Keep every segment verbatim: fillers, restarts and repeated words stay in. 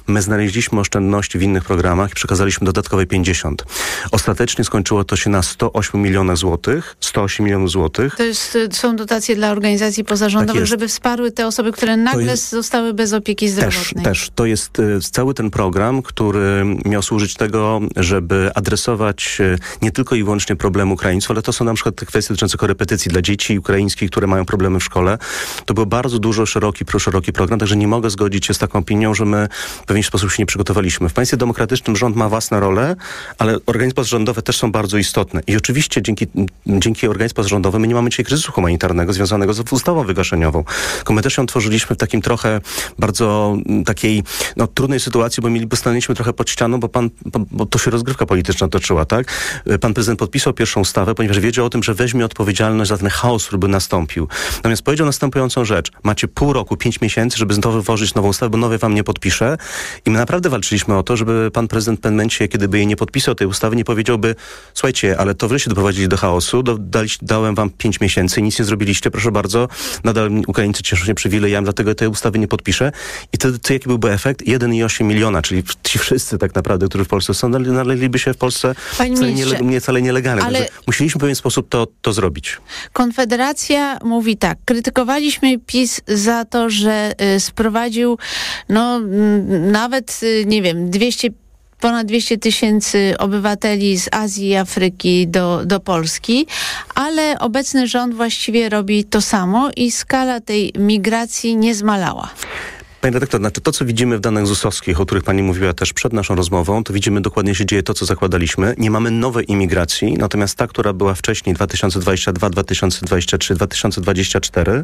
My znaleźliśmy oszczędności w innych programach i przekazaliśmy dodatkowe pięćdziesiąt. Ostatecznie skończyło to się na sto osiem milionów złotych. sto osiem milionów złotych. To jest, są dotacje dla organizacji pozarządowych, tak żeby wsparły te osoby, które nagle jest, zostały bez opieki zdrowotnej. Też, też. To jest y, cały ten program, który miał służyć tego, żeby adresować y, nie tylko i wyłącznie problem Ukraińców, ale to są na przykład te kwestie dotyczące korepetycji dla dzieci ukraińskich, które mają problemy w szkole. To był bardzo dużo szeroki, szeroki program, także nie mogę zgodzić się z taką opinią, że my w pewien sposób się nie przygotowaliśmy. W państwie demokratycznym rząd ma własne role, ale organizacje pozarządowe też są bardzo istotne. I oczywiście dzięki, dzięki organizacjom pozarządowym my nie mamy dzisiaj kryzysu humanitarnego związanego z ustawą wygaszeniową. Tylko my też ją tworzyliśmy w takim trochę bardzo takiej no, trudnej sytuacji, bo mieli, stanęliśmy trochę pod ścianą, bo, pan, bo to się rozgrywka polityczna toczyła, tak? Pan prezydent podpisał pierwszą ustawę, ponieważ wiedział o tym, że weźmie odpowiedzialność za ten chaos, który by nastąpił. Natomiast powiedział następującą rzecz. Macie pół roku, pięć miesięcy, żeby znowu wyłożyć nową ustawę, bo nowej wam nie podpiszę. I my naprawdę walczyliśmy o to, żeby pan prezydent w pewnym momencie, kiedy by jej nie podpisał tej ustawy, nie powiedziałby, słuchajcie, ale to wyście doprowadzili do chaosu, do, dali, dałem wam pięć miesięcy i nic nie zrobiliście, proszę bardzo, nadal Ukraińcy cieszą się przywilejami, dlatego tej ustawy nie podpiszę. I to, to jaki byłby efekt? jeden i osiem miliona, czyli ci wszyscy tak naprawdę, którzy w Polsce są, nalegliby się w Polsce wcale nie, nie, wcale nielegalnie. Ale... Także musieliśmy w pewien sposób to, to zrobić. Konfederacja mówi tak, krytykowaliśmy PiS za to, że y, sprowadził no m, nawet, y, nie wiem, dwieście ponad dwieście tysięcy obywateli z Azji i Afryki do, do Polski, ale obecny rząd właściwie robi to samo i skala tej migracji nie zmalała. Panie redaktor, znaczy to, co widzimy w danych zusowskich, o których pani mówiła też przed naszą rozmową, to widzimy dokładnie się dzieje to, co zakładaliśmy. Nie mamy nowej imigracji, natomiast ta, która była wcześniej dwa tysiące dwudziesty drugi, dwa tysiące dwudziesty trzeci, dwa tysiące dwudziesty czwarty,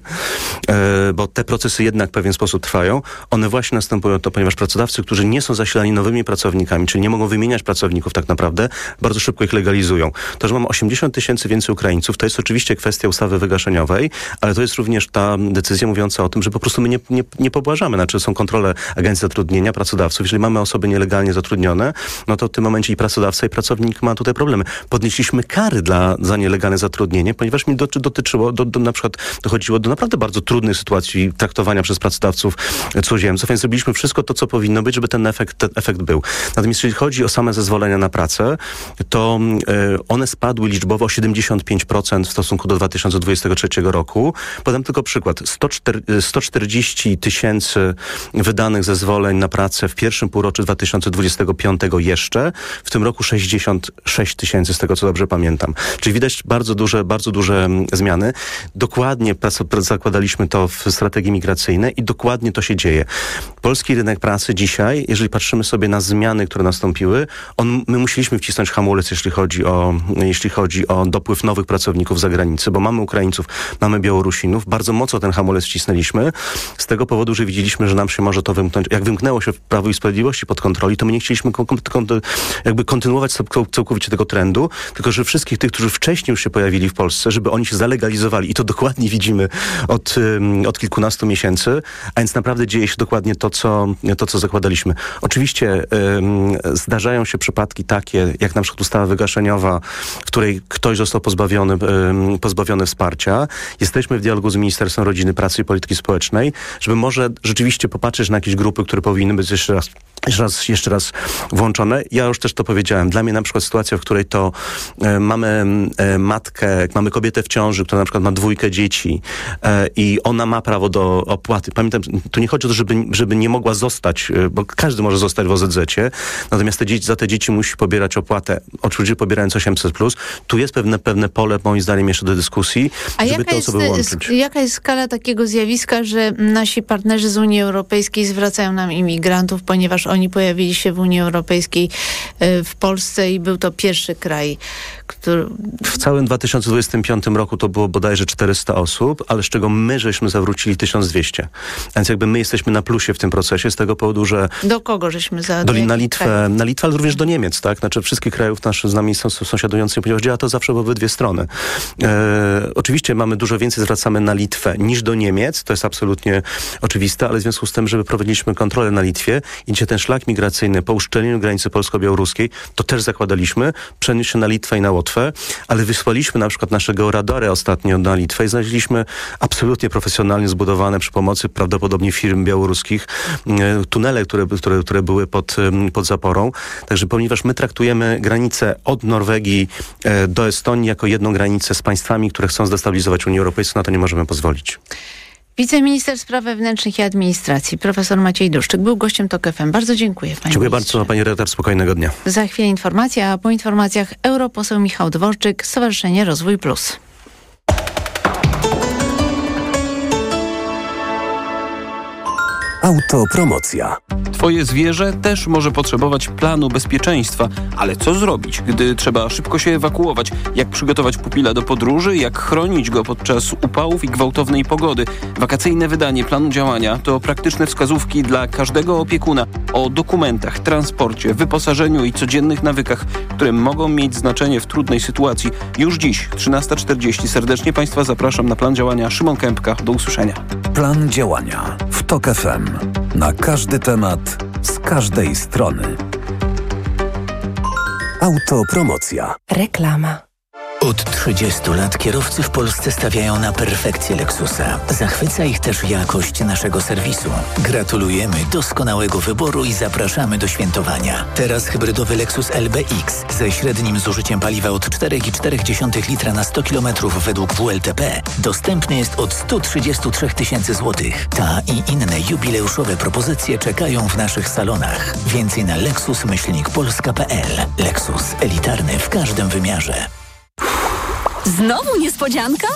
e, bo te procesy jednak w pewien sposób trwają, one właśnie następują to, ponieważ pracodawcy, którzy nie są zasilani nowymi pracownikami, czyli nie mogą wymieniać pracowników tak naprawdę, bardzo szybko ich legalizują. To, że mamy osiemdziesiąt tysięcy więcej Ukraińców, to jest oczywiście kwestia ustawy wygaszeniowej, ale to jest również ta decyzja mówiąca o tym, że po prostu my nie, nie, nie pobłażamy. Znaczy są kontrole agencji zatrudnienia, pracodawców. Jeżeli mamy osoby nielegalnie zatrudnione, no to w tym momencie i pracodawca, i pracownik ma tutaj problemy. Podnieśliśmy kary dla, za nielegalne zatrudnienie, ponieważ mi doty, dotyczyło, do, do, na przykład dochodziło do naprawdę bardzo trudnej sytuacji traktowania przez pracodawców cudzoziemców, więc zrobiliśmy wszystko to, co powinno być, żeby ten efekt, ten efekt był. Natomiast jeżeli chodzi o same zezwolenia na pracę, to y, one spadły liczbowo o siedemdziesiąt pięć procent w stosunku do dwa tysiące dwudziestego trzeciego roku. Podam tylko przykład. sto czterdzieści tysięcy wydanych zezwoleń na pracę w pierwszym półroczu dwa tysiące dwudziestego piątego jeszcze, w tym roku sześćdziesiąt sześć tysięcy, z tego co dobrze pamiętam. Czyli widać bardzo duże, bardzo duże zmiany. Dokładnie zakładaliśmy to w strategii migracyjnej i dokładnie to się dzieje. Polski rynek pracy dzisiaj, jeżeli patrzymy sobie na zmiany, które nastąpiły, on, my musieliśmy wcisnąć hamulec, jeśli chodzi o, jeśli chodzi o dopływ nowych pracowników z zagranicy, bo mamy Ukraińców, mamy Białorusinów, bardzo mocno ten hamulec wcisnęliśmy, z tego powodu, że widzieliśmy, że nam się może to wymknąć. Jak wymknęło się w Prawo i Sprawiedliwości pod kontroli, to my nie chcieliśmy kon- kon- jakby kontynuować całkowicie tego trendu, tylko że wszystkich tych, którzy wcześniej już się pojawili w Polsce, żeby oni się zalegalizowali. I to dokładnie widzimy od, um, od kilkunastu miesięcy, a więc naprawdę dzieje się dokładnie to, co, to, co zakładaliśmy. Oczywiście um, zdarzają się przypadki takie, jak na przykład ustawa wygaszeniowa, w której ktoś został pozbawiony, um, pozbawiony wsparcia. Jesteśmy w dialogu z Ministerstwem Rodziny, Pracy i Polityki Społecznej, żeby może rzeczywiście popatrzeć na jakieś grupy, które powinny być jeszcze raz, jeszcze raz, jeszcze raz włączone. Ja już też to powiedziałem. Dla mnie na przykład sytuacja, w której to e, mamy e, matkę, mamy kobietę w ciąży, która na przykład ma dwójkę dzieci e, i ona ma prawo do opłaty. Pamiętam, tu nie chodzi o to, żeby, żeby nie mogła zostać, e, bo każdy może zostać w O Z Z-cie, natomiast te dzieci, za te dzieci musi pobierać opłatę, oczywiście pobierając osiemset plus. Tu jest pewne, pewne pole, moim zdaniem, jeszcze do dyskusji, A żeby te osoby jest, łączyć. Jaka jest skala takiego zjawiska, że nasi partnerzy z Unii Europejskiej zwracają nam imigrantów, ponieważ oni pojawili się w Unii Europejskiej w Polsce i był to pierwszy kraj, który... W całym dwa tysiące dwudziestym piątym roku to było bodajże czterysta osób, ale z czego my żeśmy zawrócili tysiąc dwieście. A więc jakby my jesteśmy na plusie w tym procesie z tego powodu, że... Do kogo żeśmy za... Do, na Litwę, na Litwę, ale również do Niemiec, tak? Znaczy wszystkich krajów naszych z nami są, są sąsiadujących, ponieważ działa to zawsze w obydwie strony. E, oczywiście mamy dużo więcej, zwracamy na Litwę niż do Niemiec, to jest absolutnie oczywiste, ale w związku z tym, żeby prowadziliśmy kontrolę na Litwie, idzie też szlak migracyjny po uszczelnieniu granicy polsko-białoruskiej, to też zakładaliśmy, przeniósł się na Litwę i na Łotwę, ale wysłaliśmy na przykład naszego radarę ostatnio na Litwę i znaleźliśmy absolutnie profesjonalnie zbudowane przy pomocy prawdopodobnie firm białoruskich tunele, które, które, które były pod, pod zaporą. Także ponieważ my traktujemy granicę od Norwegii do Estonii jako jedną granicę z państwami, które chcą zdestabilizować Unię Europejską, na to nie możemy pozwolić. Wiceminister Spraw Wewnętrznych i Administracji, profesor Maciej Duszczyk, był gościem TOK F M. Bardzo dziękuję, panie Dziękuję ministrze. bardzo, pani redaktor. Spokojnego dnia. Za chwilę informacja, a po informacjach europoseł Michał Dworczyk, Stowarzyszenie Rozwój Plus. Autopromocja. Twoje zwierzę też może potrzebować planu bezpieczeństwa, ale co zrobić, gdy trzeba szybko się ewakuować? Jak przygotować pupila do podróży? Jak chronić go podczas upałów i gwałtownej pogody? Wakacyjne wydanie planu działania to praktyczne wskazówki dla każdego opiekuna o dokumentach, transporcie, wyposażeniu i codziennych nawykach, które mogą mieć znaczenie w trudnej sytuacji. Już dziś, trzynasta czterdzieści. Serdecznie Państwa zapraszam na plan działania. Szymon Kępka. Do usłyszenia. Plan działania w TOK F M. Na każdy temat, z każdej strony. Autopromocja. Reklama. Od trzydziestu lat kierowcy w Polsce stawiają na perfekcję Lexusa. Zachwyca ich też jakość naszego serwisu. Gratulujemy doskonałego wyboru i zapraszamy do świętowania. Teraz hybrydowy Lexus L B X ze średnim zużyciem paliwa od cztery przecinek cztery litra na sto kilometrów według W L T P dostępny jest od sto trzydzieści trzy tysięcy złotych. Ta i inne jubileuszowe propozycje czekają w naszych salonach. Więcej na lexus myślnik polska kropka p l. Lexus. Elitarny w każdym wymiarze. Znowu niespodzianka?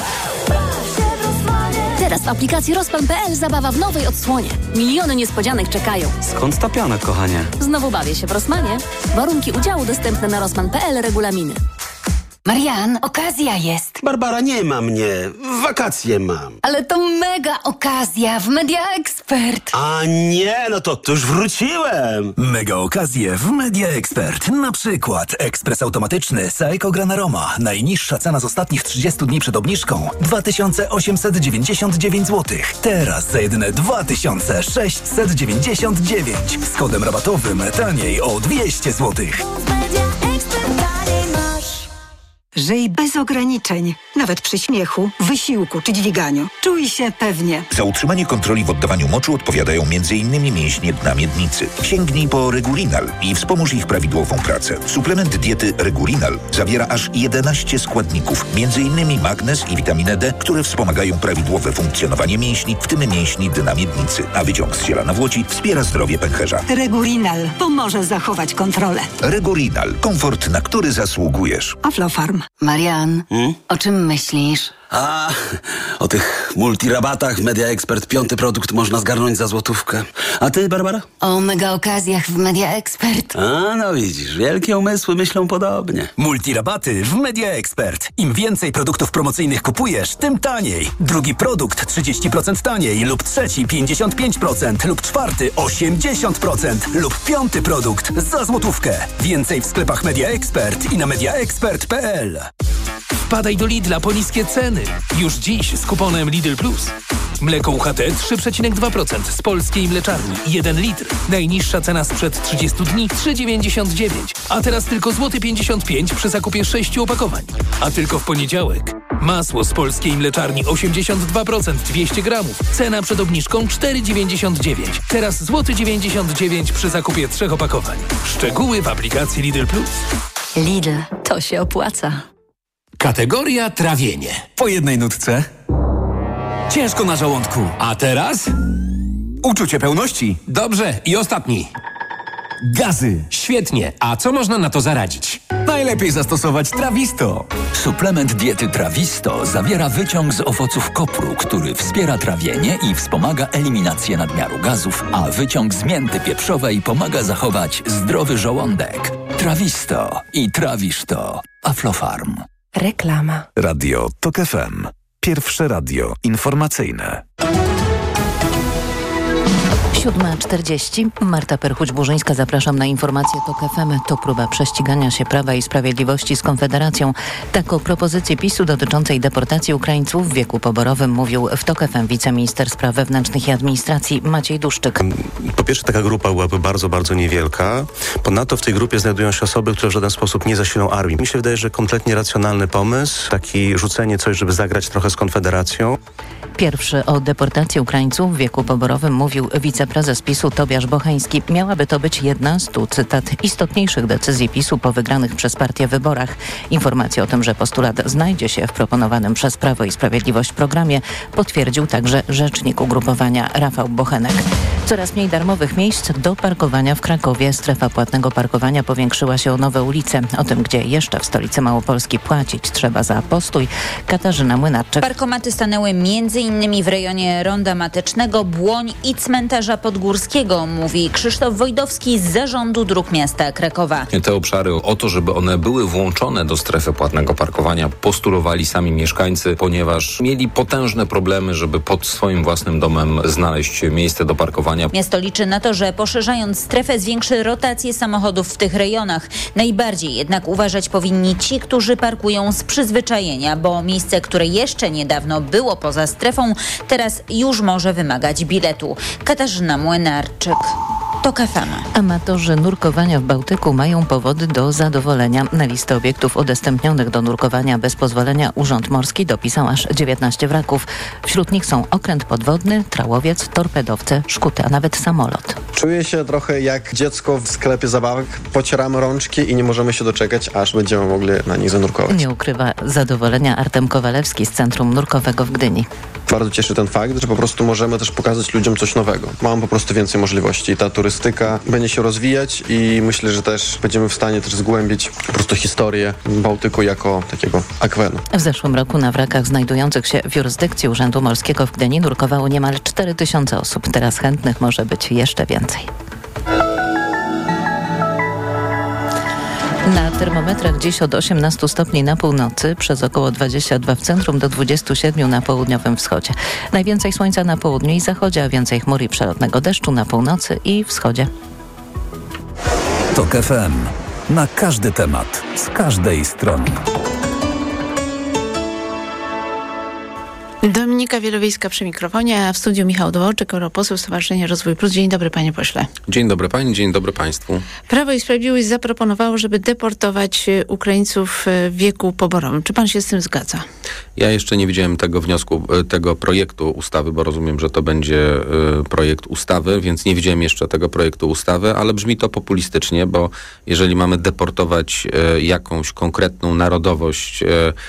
Teraz w aplikacji Rozpan kropka p l zabawa w nowej odsłonie. Miliony niespodzianek czekają. Skąd ta piana, kochanie? Znowu bawię się w Rosmanie. Warunki udziału dostępne na Rosman kropka p l, regulaminy. Marian, okazja jest. Barbara, nie ma mnie. Wakacje mam. Ale to mega okazja w Media Expert. A nie, no to, to już wróciłem. Mega okazje w Media Expert. Na przykład ekspres automatyczny Saeco Granaroma. Najniższa cena z ostatnich trzydziestu dni przed obniżką dwa tysiące osiemset dziewięćdziesiąt dziewięć złotych. Teraz za jedyne dwa tysiące sześćset dziewięćdziesiąt dziewięć. Z kodem rabatowym taniej o dwieście złotych. Żyj bez ograniczeń, nawet przy śmiechu, wysiłku czy dźwiganiu. Czuj się pewnie. Za utrzymanie kontroli w oddawaniu moczu odpowiadają między innymi mięśnie dna miednicy. Sięgnij po Regulinal i wspomóż ich prawidłową pracę. Suplement diety Regulinal zawiera aż jedenaście składników, między innymi magnez i witaminę D, które wspomagają prawidłowe funkcjonowanie mięśni, w tym mięśni dna miednicy. A wyciąg z ziela nawłoci wspiera zdrowie pęcherza. Regulinal pomoże zachować kontrolę. Regulinal. Komfort, na który zasługujesz. Aflofarm. Marian, Hmm? o czym myślisz? A, o tych multirabatach Media Expert piąty produkt można zgarnąć za złotówkę. A ty, Barbara? O mega okazjach w Media Expert. A, no widzisz, wielkie umysły myślą podobnie. Multirabaty w Media Expert. Im więcej produktów promocyjnych kupujesz, tym taniej. Drugi produkt trzydzieści procent taniej lub trzeci pięćdziesiąt pięć procent lub czwarty osiemdziesiąt procent lub piąty produkt za złotówkę. Więcej w sklepach Media Expert i na media expert kropka p l. Wpadaj do Lidla po niskie ceny. Już dziś z kuponem Lidl Plus. Mleko U H T trzy przecinek dwa procent z polskiej mleczarni. jeden litr. Najniższa cena sprzed trzydziestu dni trzy przecinek dziewięćdziesiąt dziewięć. A teraz tylko złoty pięćdziesiąt pięć przy zakupie sześciu opakowań. A tylko w poniedziałek. Masło z polskiej mleczarni osiemdziesiąt dwa procent dwieście gramów. Cena przed obniżką cztery przecinek dziewięćdziesiąt dziewięć. Teraz złoty dziewięćdziesiąt dziewięć przy zakupie trzech opakowań. Szczegóły w aplikacji Lidl Plus. Lidl, to się opłaca. Kategoria trawienie. Po jednej nutce. Ciężko na żołądku. A teraz? Uczucie pełności. Dobrze. I ostatni. Gazy. Świetnie. A co można na to zaradzić? Najlepiej zastosować Trawisto. Suplement diety Trawisto zawiera wyciąg z owoców kopru, który wspiera trawienie i wspomaga eliminację nadmiaru gazów, a wyciąg z mięty pieprzowej pomaga zachować zdrowy żołądek. Trawisto i trawisz to. Aflofarm. Reklama. Radio TOK F M. Pierwsze radio informacyjne. siódma czterdzieści. Marta Perchuć-Burzyńska, zapraszam na informację TOK F M. To próba prześcigania się Prawa i Sprawiedliwości z Konfederacją. Tak o propozycji PiSu dotyczącej deportacji Ukraińców w wieku poborowym mówił w TOK F M wiceminister spraw wewnętrznych i administracji Maciej Duszczyk. Po pierwsze, taka grupa byłaby bardzo, bardzo niewielka. Ponadto w tej grupie znajdują się osoby, które w żaden sposób nie zasilą armii. Mi się wydaje, że kompletnie racjonalny pomysł, taki rzucenie coś, żeby zagrać trochę z Konfederacją. Pierwszy o deportacji Ukraińców w wieku poborowym mówił wiceprezes PiSu Tobiasz Bocheński. Miałaby to być jedna z, tu cytat, istotniejszych decyzji PiSu po wygranych przez partię wyborach. Informację o tym, że postulat znajdzie się w proponowanym przez Prawo i Sprawiedliwość programie, potwierdził także rzecznik ugrupowania Rafał Bochenek. Coraz mniej darmowych miejsc do parkowania w Krakowie. Strefa płatnego parkowania powiększyła się o nowe ulice. O tym, gdzie jeszcze w stolicy Małopolski płacić trzeba za postój, Katarzyna Młynarczyk. Parkomaty stanęły między innymi w rejonie Ronda Matecznego, Błoń i Cmentarza Podgórskiego, mówi Krzysztof Wojdowski z Zarządu Dróg Miasta Krakowa. Te obszary o to, żeby one były włączone do strefy płatnego parkowania, postulowali sami mieszkańcy, ponieważ mieli potężne problemy, żeby pod swoim własnym domem znaleźć miejsce do parkowania. Miasto liczy na to, że poszerzając strefę zwiększy rotację samochodów w tych rejonach. Najbardziej jednak uważać powinni ci, którzy parkują z przyzwyczajenia, bo miejsce, które jeszcze niedawno było poza strefą, teraz już może wymagać biletu. Katarzyna Młynarczyk. TOK F M. Amatorzy nurkowania w Bałtyku mają powody do zadowolenia. Na listę obiektów udostępnionych do nurkowania bez pozwolenia Urząd Morski dopisał aż dziewiętnaście wraków. Wśród nich są okręt podwodny, trałowiec, torpedowce, szkuty, a nawet samolot. Czuję się trochę jak dziecko w sklepie zabawek. Pocieramy rączki i nie możemy się doczekać, aż będziemy mogli na nich zanurkować. Nie ukrywa zadowolenia Artem Kowalewski z Centrum Nurkowego w Gdyni. Bardzo cieszy ten fakt, że po prostu możemy też pokazać ludziom coś nowego. Mamy po prostu więcej możliwości. Ta turystyka będzie się rozwijać i myślę, że też będziemy w stanie też zgłębić po prostu historię Bałtyku jako takiego akwenu. W zeszłym roku na wrakach znajdujących się w jurysdykcji Urzędu Morskiego w Gdyni nurkowało niemal cztery tysiące osób. Teraz chętnych może być jeszcze więcej. Na termometrach dziś od osiemnastu stopni na północy, przez około dwadzieścia dwa w centrum do dwudziestu siedmiu na południowym wschodzie. Najwięcej słońca na południu i zachodzie, a więcej chmur i przelotnego deszczu na północy i wschodzie. TOK F M. Na każdy temat, z każdej strony. Dominika Wielowiejska przy mikrofonie, a w studiu Michał Dworczyk, europoseł Stowarzyszenia Rozwój Plus. Dzień dobry, panie pośle. Dzień dobry pani, dzień dobry państwu. Prawo i Sprawiedliwość zaproponowało, żeby deportować Ukraińców w wieku poborowym. Czy pan się z tym zgadza? Ja jeszcze nie widziałem tego wniosku, tego projektu ustawy, bo rozumiem, że to będzie projekt ustawy, więc nie widziałem jeszcze tego projektu ustawy, ale brzmi to populistycznie, bo jeżeli mamy deportować jakąś konkretną narodowość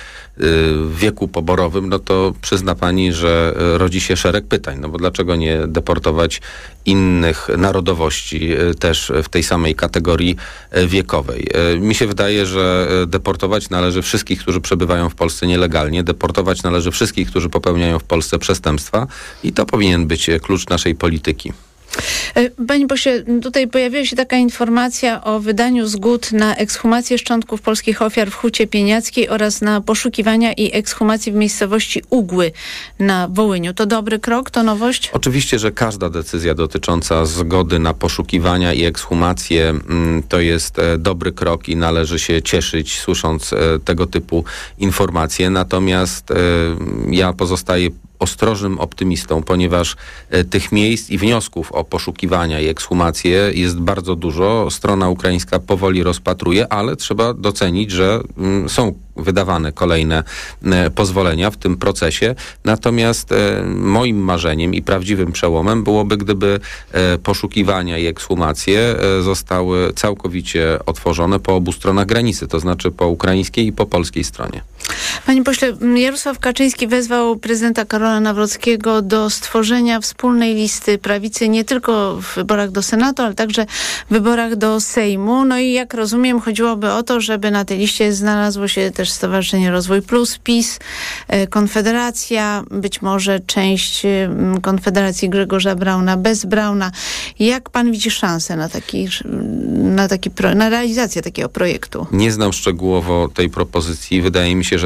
w wieku poborowym, no to przyzna pani, że rodzi się szereg pytań. No bo dlaczego nie deportować innych narodowości też w tej samej kategorii wiekowej? Mi się wydaje, że deportować należy wszystkich, którzy przebywają w Polsce nielegalnie, deportować należy wszystkich, którzy popełniają w Polsce przestępstwa i to powinien być klucz naszej polityki. Panie pośle, tutaj pojawiła się taka informacja o wydaniu zgód na ekshumację szczątków polskich ofiar w Hucie Pieniackiej oraz na poszukiwania i ekshumację w miejscowości Ugły na Wołyniu. To dobry krok? To nowość? Oczywiście, że każda decyzja dotycząca zgody na poszukiwania i ekshumację to jest dobry krok i należy się cieszyć, słysząc tego typu informacje. Natomiast ja pozostaję ostrożnym optymistą, ponieważ e, tych miejsc i wniosków o poszukiwania i ekshumacje jest bardzo dużo. Strona ukraińska powoli rozpatruje, ale trzeba docenić, że mm, są wydawane kolejne e, pozwolenia w tym procesie. Natomiast e, moim marzeniem i prawdziwym przełomem byłoby, gdyby e, poszukiwania i ekshumacje e, zostały całkowicie otworzone po obu stronach granicy, to znaczy po ukraińskiej i po polskiej stronie. Panie pośle, Jarosław Kaczyński wezwał prezydenta Karola Nawrockiego do stworzenia wspólnej listy prawicy nie tylko w wyborach do Senatu, ale także w wyborach do Sejmu. No i jak rozumiem, chodziłoby o to, żeby na tej liście znalazło się też Stowarzyszenie Rozwój Plus, PiS, Konfederacja, być może część Konfederacji Grzegorza Brauna, bez Brauna. Jak pan widzi szansę na taki, na taki pro, na realizację takiego projektu? Nie znam szczegółowo tej propozycji. Wydaje mi się, że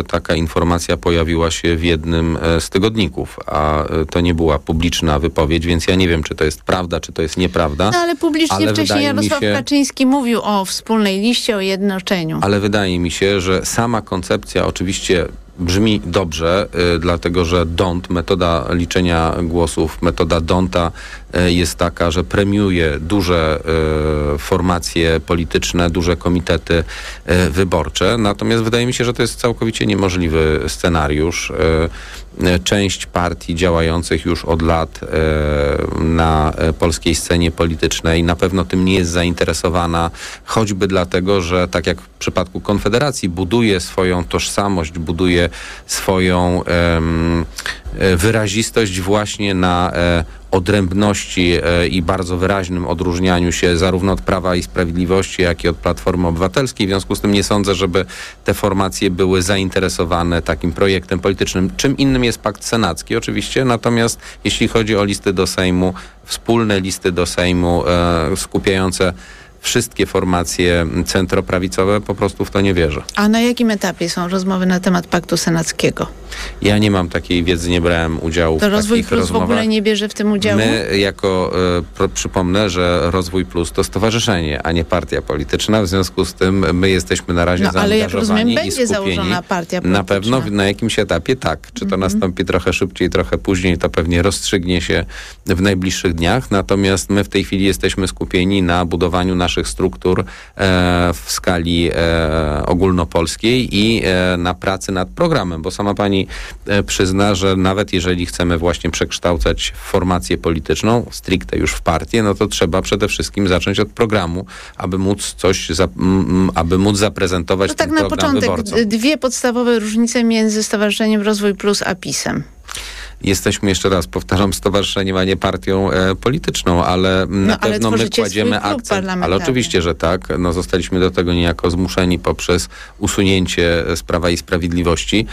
że taka informacja pojawiła się w jednym z tygodników, a to nie była publiczna wypowiedź, więc ja nie wiem, czy to jest prawda, czy to jest nieprawda. No ale publicznie ale wcześniej Jarosław się, Kaczyński mówił o wspólnej liście, o jednoczeniu. Ale wydaje mi się, że sama koncepcja oczywiście brzmi dobrze, y, dlatego że D O N T, metoda liczenia głosów, metoda Donta y, jest taka, że premiuje duże y, formacje polityczne, duże komitety y, wyborcze. Natomiast wydaje mi się, że to jest całkowicie niemożliwy scenariusz. Y, y, część partii działających już od lat y, na y, polskiej scenie politycznej na pewno tym nie jest zainteresowana, choćby dlatego, że tak jak w przypadku Konfederacji buduje swoją tożsamość, buduje swoją em, wyrazistość właśnie na e, odrębności e, i bardzo wyraźnym odróżnianiu się zarówno od Prawa i Sprawiedliwości, jak i od Platformy Obywatelskiej. W związku z tym nie sądzę, żeby te formacje były zainteresowane takim projektem politycznym. Czym innym jest pakt senacki oczywiście, natomiast jeśli chodzi o listy do Sejmu, wspólne listy do Sejmu e, skupiające wszystkie formacje centroprawicowe, po prostu w to nie wierzę. A na jakim etapie są rozmowy na temat paktu senackiego? Ja nie mam takiej wiedzy, nie brałem udziału to w Rozwój takich Plus rozmowach. w ogóle nie bierze w tym udziału? My jako, e, pro, przypomnę, że Rozwój Plus to stowarzyszenie, a nie partia polityczna, w związku z tym my jesteśmy na razie no, ale zaangażowani jak rozumiem, i będzie skupieni. założona partia polityczna. Na pewno na jakimś etapie tak. Czy to mm-hmm. nastąpi trochę szybciej, trochę później, to pewnie rozstrzygnie się w najbliższych dniach. Natomiast my w tej chwili jesteśmy skupieni na budowaniu naszych struktur e, w skali e, ogólnopolskiej i e, na pracy nad programem, bo sama pani e, przyzna, że nawet jeżeli chcemy właśnie przekształcać formację polityczną, stricte już w partię, no to trzeba przede wszystkim zacząć od programu, aby móc coś, za, m, aby móc zaprezentować no ten tak na program początek wyborcom. Dwie podstawowe różnice między Stowarzyszeniem Rozwój Plus a PiS-em. Jesteśmy, jeszcze raz powtarzam, stowarzyszeniem, a nie partią e, polityczną, ale no, na ale pewno my kładziemy akcent. Ale oczywiście, że tak. No, zostaliśmy do tego niejako zmuszeni poprzez usunięcie z Prawa i Sprawiedliwości.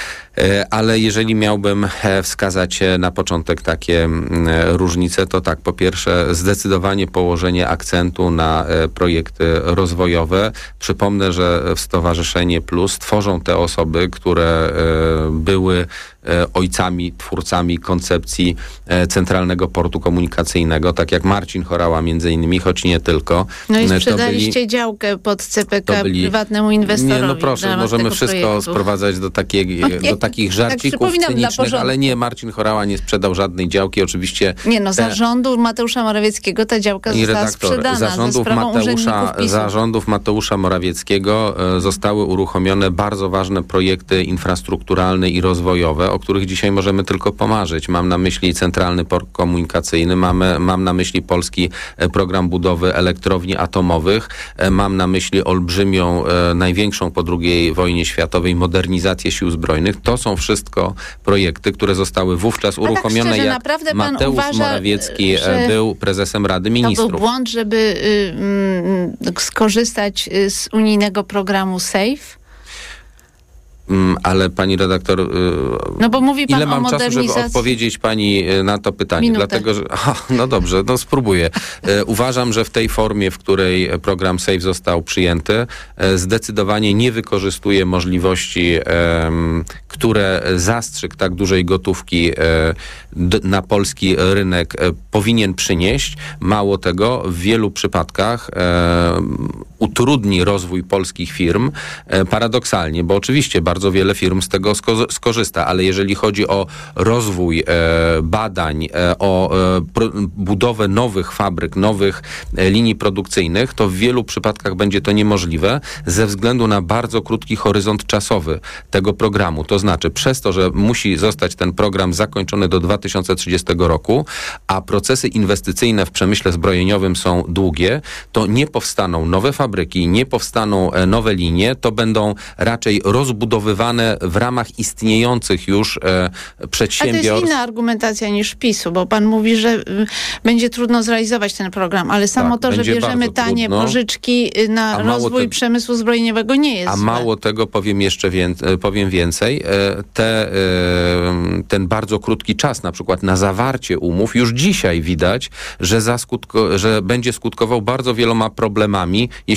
Ale jeżeli miałbym wskazać na początek takie różnice, to tak, po pierwsze zdecydowanie położenie akcentu na projekty rozwojowe. Przypomnę, że w Stowarzyszenie Plus tworzą te osoby, które były ojcami, twórcami koncepcji Centralnego Portu Komunikacyjnego, tak jak Marcin Horała między innymi, choć nie tylko. No i sprzedaliście byli, działkę pod C P K byli, prywatnemu inwestorowi. Nie, no proszę, możemy wszystko projektu. sprowadzać do, takiej, do takich żarcików tak cynicznych, ale nie, Marcin Horała nie sprzedał żadnej działki, oczywiście. Nie no, za rządu Mateusza Morawieckiego ta działka została sprzedana zarządów ze sprawą Mateusza, PiS-u. Zarządów Mateusza Morawieckiego e, zostały uruchomione bardzo ważne projekty infrastrukturalne i rozwojowe, o których dzisiaj możemy tylko pomarzyć. Mam na myśli Centralny Port Komunikacyjny, mamy, mam na myśli polski program budowy elektrowni atomowych, mam na myśli olbrzymią, e, największą po drugiej wojnie światowej modernizację sił zbrojnych. To są wszystko projekty, które zostały wówczas uruchomione, tak szczerze, jak Mateusz uważa, Morawiecki był prezesem Rady Ministrów. To był błąd, żeby y, y, skorzystać z unijnego programu SAFE? Ale pani redaktor, no bo mówi pan ile mam o czasu, żeby odpowiedzieć pani na to pytanie? Minutę. Dlatego, że aha, no dobrze, no spróbuję. Uważam, że w tej formie, w której program SAFE został przyjęty, zdecydowanie nie wykorzystuje możliwości, które zastrzyk tak dużej gotówki na polski rynek powinien przynieść. Mało tego, w wielu przypadkach utrudni rozwój polskich firm, paradoksalnie, bo oczywiście bardzo Bardzo wiele firm z tego sko- skorzysta, ale jeżeli chodzi o rozwój e, badań, e, o e, pro, budowę nowych fabryk, nowych e, linii produkcyjnych, to w wielu przypadkach będzie to niemożliwe ze względu na bardzo krótki horyzont czasowy tego programu. To znaczy przez to, że musi zostać ten program zakończony do dwa tysiące trzydziestego roku, a procesy inwestycyjne w przemyśle zbrojeniowym są długie, to nie powstaną nowe fabryki, nie powstaną e, nowe linie, to będą raczej rozbudowywane w ramach istniejących już e, przedsiębiorstw. A to jest inna argumentacja niż PiS-u, bo pan mówi, że y, będzie trudno zrealizować ten program, ale samo tak, to, że bierzemy tanie trudno. pożyczki na a rozwój te... przemysłu zbrojeniowego nie jest A złe. mało tego, powiem jeszcze więcej, powiem więcej, te, ten bardzo krótki czas na przykład na zawarcie umów, już dzisiaj widać, że, zaskutko, że będzie skutkował bardzo wieloma problemami, jeśli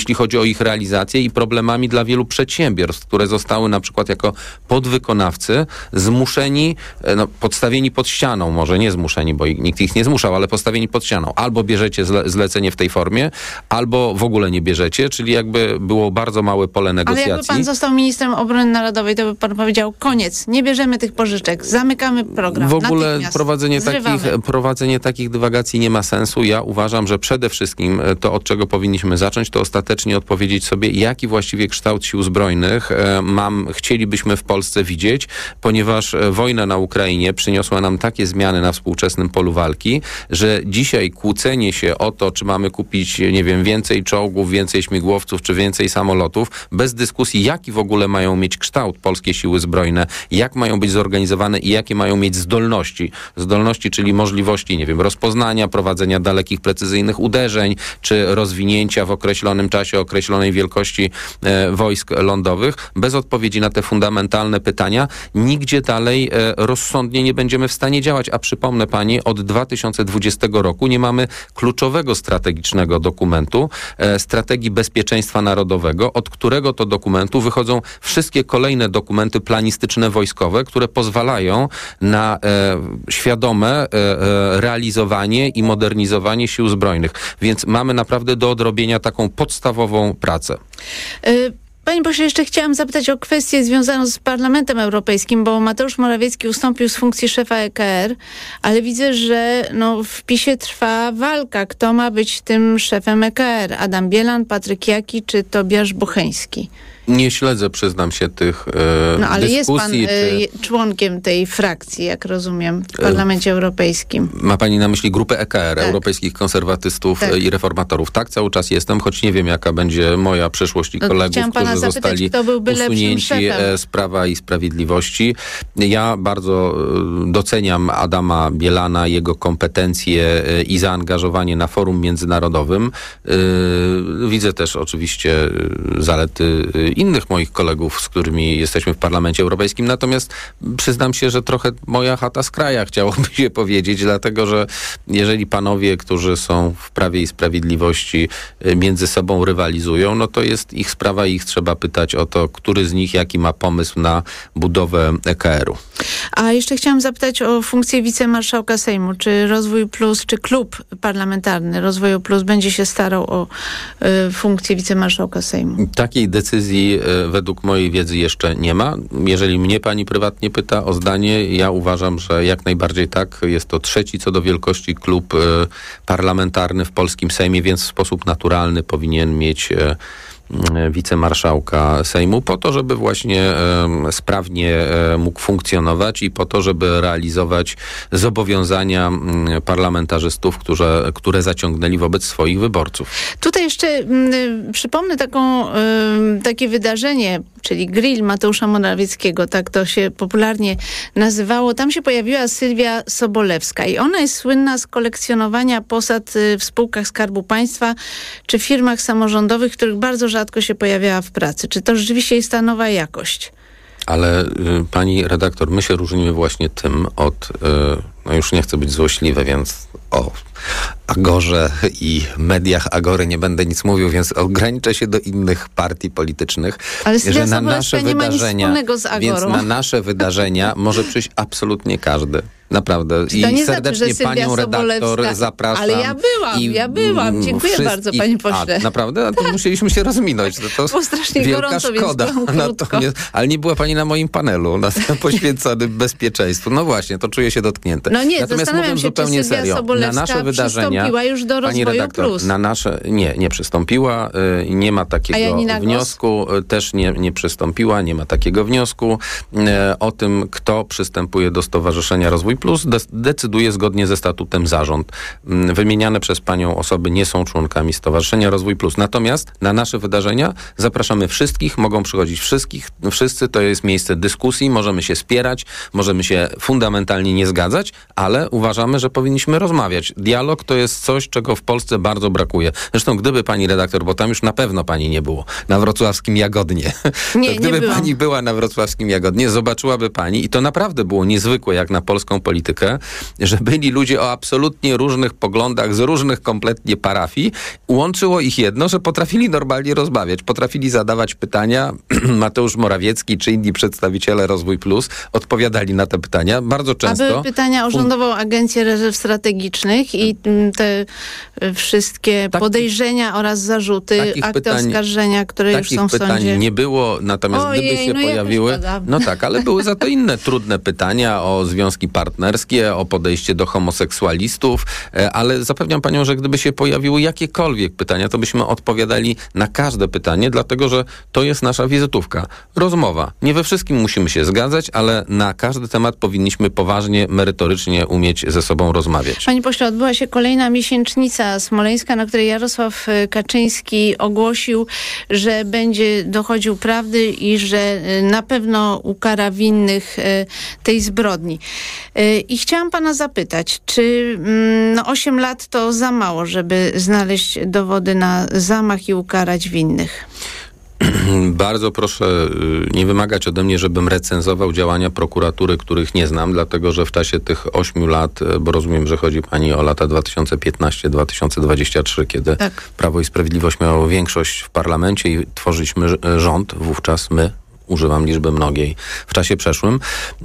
jeśli chodzi o ich realizację i problemami dla wielu przedsiębiorstw, które zostały na przykład jako podwykonawcy zmuszeni, no, podstawieni pod ścianą, może nie zmuszeni, bo nikt ich nie zmuszał, ale postawieni pod ścianą. Albo bierzecie zle- zlecenie w tej formie, albo w ogóle nie bierzecie, czyli jakby było bardzo małe pole negocjacji. Ale jakby pan został ministrem obrony narodowej, to by pan powiedział, koniec, nie bierzemy tych pożyczek, zamykamy program. W ogóle natychmiast. prowadzenie Zrywamy. takich, prowadzenie takich dywagacji nie ma sensu. Ja uważam, że przede wszystkim to, od czego powinniśmy zacząć, to ostatecznie odpowiedzieć sobie, jaki właściwie kształt sił zbrojnych e, mam, chcielibyśmy w Polsce widzieć, ponieważ wojna na Ukrainie przyniosła nam takie zmiany na współczesnym polu walki, że dzisiaj kłócenie się o to, czy mamy kupić, nie wiem, więcej czołgów, więcej śmigłowców, czy więcej samolotów, bez dyskusji, jaki w ogóle mają mieć kształt polskie siły zbrojne, jak mają być zorganizowane i jakie mają mieć zdolności. Zdolności, czyli możliwości, nie wiem, rozpoznania, prowadzenia dalekich, precyzyjnych uderzeń, czy rozwinięcia w określonym czasie, określonej wielkości e, wojsk lądowych. Bez odpowiedzi na te fundamentalne pytania nigdzie dalej e, rozsądnie nie będziemy w stanie działać. A przypomnę pani, od dwa tysiące dwudziestego roku nie mamy kluczowego strategicznego dokumentu, e, strategii bezpieczeństwa narodowego, od którego to dokumentu wychodzą wszystkie kolejne dokumenty planistyczne wojskowe, które pozwalają na e, świadome e, e, realizowanie i modernizowanie sił zbrojnych. Więc mamy naprawdę do odrobienia taką podstawową pracę. Y- Panie pośle, jeszcze chciałam zapytać o kwestię związaną z Parlamentem Europejskim, bo Mateusz Morawiecki ustąpił z funkcji szefa E K R, ale widzę, że no, w PiSie trwa walka. Kto ma być tym szefem E K R? Adam Bielan, Patryk Jaki czy Tobiasz Bocheński? Nie śledzę, przyznam się, tych e, No ale dyskusji. jest pan czy... e, członkiem tej frakcji, jak rozumiem, w Parlamencie e... Europejskim. Ma pani na myśli grupę E K R, tak. Europejskich Konserwatystów tak. i Reformatorów. Tak, cały czas jestem, choć nie wiem, jaka będzie moja przyszłość i no, kolegów, którzy zapytać, zostali kto byłby usunięci z Prawa i Sprawiedliwości. Ja bardzo doceniam Adama Bielana, jego kompetencje i zaangażowanie na forum międzynarodowym. Widzę też oczywiście zalety innych moich kolegów, z którymi jesteśmy w Parlamencie Europejskim, natomiast przyznam się, że trochę moja chata z kraja, chciałoby się powiedzieć, dlatego, że jeżeli panowie, którzy są w Prawie i Sprawiedliwości między sobą rywalizują, no to jest ich sprawa i ich trzeba pytać o to, który z nich jaki ma pomysł na budowę E K R-u. A jeszcze chciałam zapytać o funkcję wicemarszałka Sejmu. Czy Rozwój Plus, czy klub parlamentarny Rozwoju Plus będzie się starał o y, funkcję wicemarszałka Sejmu? Takiej decyzji y, według mojej wiedzy jeszcze nie ma. Jeżeli mnie pani prywatnie pyta o zdanie, ja uważam, że jak najbardziej tak. Jest to trzeci co do wielkości klub y, parlamentarny w polskim Sejmie, więc w sposób naturalny powinien mieć y, wicemarszałka Sejmu po to, żeby właśnie e, sprawnie e, mógł funkcjonować i po to, żeby realizować zobowiązania m, parlamentarzystów, które, które zaciągnęli wobec swoich wyborców. Tutaj jeszcze m, przypomnę taką, y, takie wydarzenie, czyli grill Mateusza Morawieckiego, tak to się popularnie nazywało. Tam się pojawiła Sylwia Sobolewska i ona jest słynna z kolekcjonowania posad y, w spółkach Skarbu Państwa czy firmach samorządowych, których bardzo rzadko się pojawiała w pracy. Czy to rzeczywiście jest ta nowa jakość? Ale y, pani redaktor, my się różnimy właśnie tym od, y, no już nie chcę być złośliwy, więc o Agorze i mediach Agory nie będę nic mówił, więc ograniczę się do innych partii politycznych. Ale że na nasze nie wydarzenia, ma nic wspólnego z Agorą. Więc na nasze wydarzenia może przyjść absolutnie każdy. Naprawdę. I serdecznie znaczy, panią redaktor zapraszam. Ale ja byłam, I ja byłam. Dziękuję bardzo, panie pośle. A, naprawdę? A to musieliśmy się rozminąć. To, to było strasznie wielka gorąco, szkoda. więc byłam krótko. Ale nie była pani na moim panelu na poświęconym bezpieczeństwu. No właśnie, to czuję się dotknięte. No nie, Natomiast zastanawiam mówiąc się, zupełnie czy Sylwia serio, Sobolewska na nasze wydarzenia przystąpiła już do pani Rozwoju redaktor, Plus. na nasze, nie, nie przystąpiła. Y, nie ma takiego wniosku. Y, też nie, nie przystąpiła. Nie ma takiego wniosku. Y, o tym, kto przystępuje do Stowarzyszenia Rozwój Plus, de- decyduje zgodnie ze statutem zarząd. Y, wymieniane przez panią osoby nie są członkami Stowarzyszenia Rozwój Plus. Natomiast na nasze wydarzenia zapraszamy wszystkich. Mogą przychodzić wszystkich. Wszyscy. To jest miejsce dyskusji. Możemy się spierać. Możemy się fundamentalnie nie zgadzać, ale uważamy, że powinniśmy rozmawiać. Dialog to jest coś, czego w Polsce bardzo brakuje. Zresztą gdyby pani redaktor, bo tam już na pewno pani nie było, na wrocławskim Jagodnie. Nie, to gdyby nie pani była na wrocławskim Jagodnie, zobaczyłaby pani i to naprawdę było niezwykłe, jak na polską politykę politykę, że byli ludzie o absolutnie różnych poglądach, z różnych kompletnie parafii. Łączyło ich jedno, że potrafili normalnie rozmawiać, potrafili zadawać pytania. Mateusz Morawiecki czy inni przedstawiciele Rozwój Plus odpowiadali na te pytania bardzo często. A były pytania o Rządową Agencję Rezerw Strategicznych i te wszystkie Taki, podejrzenia oraz zarzuty, akty pytań, oskarżenia, które już są w sądzie. Takich pytań nie było, natomiast Ojej, gdyby się no pojawiły... No tak, ale były za to inne trudne pytania o związki partnerskie, o podejście do homoseksualistów, ale zapewniam panią, że gdyby się pojawiły jakiekolwiek pytania, to byśmy odpowiadali na każde pytanie, dlatego, że to jest nasza wizytówka. Rozmowa. Nie we wszystkim musimy się zgadzać, ale na każdy temat powinniśmy poważnie, merytorycznie umieć ze sobą rozmawiać. Panie pośle, odbyła się kolejna miesięcznica smoleńska, na której Jarosław Kaczyński ogłosił, że będzie dochodził prawdy i że na pewno ukara winnych tej zbrodni. I chciałam pana zapytać, czy no, osiem lat to za mało, żeby znaleźć dowody na zamach i ukarać winnych? Bardzo proszę nie wymagać ode mnie, żebym recenzował działania prokuratury, których nie znam, dlatego że w czasie tych ośmiu lat, bo rozumiem, że chodzi pani o lata dwa tysiące piętnasty do dwa tysiące dwudziestego trzeciego, kiedy tak. Prawo i Sprawiedliwość miało większość w parlamencie i tworzyliśmy rząd, wówczas my, używam liczby mnogiej, w czasie przeszłym,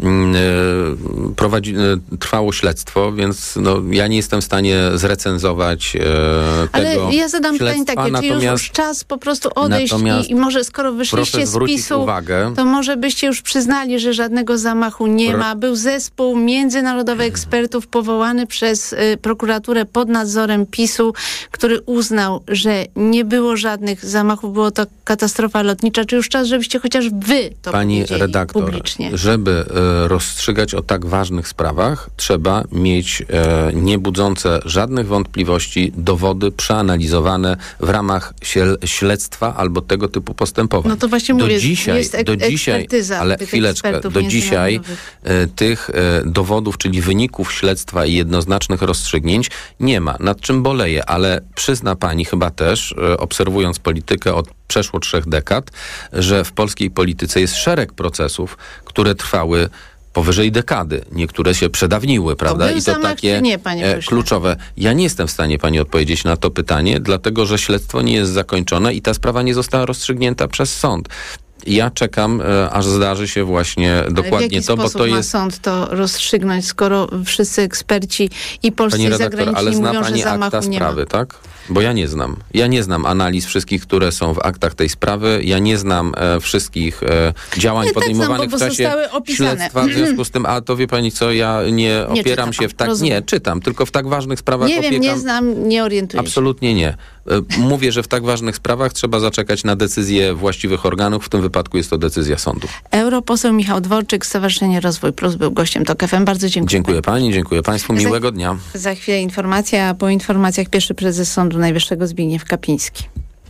prowadzi, trwało śledztwo, więc no, ja nie jestem w stanie zrecenzować e, Ale tego ja zadam pytanie takie, czy już, już czas po prostu odejść i, i może skoro wyszliście z PiS-u, uwagę, to może byście już przyznali, że żadnego zamachu nie ma. Był zespół międzynarodowy ekspertów powołany przez y, prokuraturę pod nadzorem PiS-u, który uznał, że nie było żadnych zamachów, było to katastrofa lotnicza. Czy już czas, żebyście chociaż wy to Pani redaktor, publicznie. Żeby e, rozstrzygać o tak ważnych sprawach, trzeba mieć e, niebudzące żadnych wątpliwości dowody przeanalizowane w ramach siel, śledztwa albo tego typu postępowań. No to właśnie do mówię, dzisiaj, jest ek- do dzisiaj, ale chwileczkę, do dzisiaj e, tych e, dowodów, czyli wyników śledztwa i jednoznacznych rozstrzygnięć nie ma, nad czym boleję, ale przyzna pani chyba też, e, obserwując politykę od przeszło trzech dekad, że w polskiej polityce jest szereg procesów, które trwały powyżej dekady. Niektóre się przedawniły, prawda? To I to takie nie, panie kluczowe. Ja nie jestem w stanie pani odpowiedzieć na to pytanie, dlatego że śledztwo nie jest zakończone i ta sprawa nie została rozstrzygnięta przez sąd. Ja czekam, e, aż zdarzy się właśnie Ale dokładnie to, bo to ma jest... sąd to rozstrzygnąć, skoro wszyscy eksperci i polscy Pani i redaktor, zagraniczni ale zna mówią, pani że zamachu akta nie sprawy, ma. tak? Bo ja nie znam. Ja nie znam analiz wszystkich, które są w aktach tej sprawy. Ja nie znam e, wszystkich e, działań nie, podejmowanych tak znam, bo w czasie śledztwa. W związku z tym, a to wie pani co, ja nie, nie opieram się w tak... Rozumiem. Nie, czytam, tylko w tak ważnych sprawach Nie opiekam... wiem, nie znam, nie orientuję się. Absolutnie nie. E, mówię, że w tak ważnych sprawach trzeba zaczekać na decyzję właściwych organów. W tym wypadku jest to decyzja sądu. Europoseł Michał Dworczyk, Stowarzyszenie Rozwój Plus był gościem TOK F M. Bardzo dziękuję. Dziękuję pani, dziękuję państwu. Miłego dnia. Za chwilę informacja, a po informacjach pierwszy prezes Sądu Najwyższego Zbigniew Kapiński.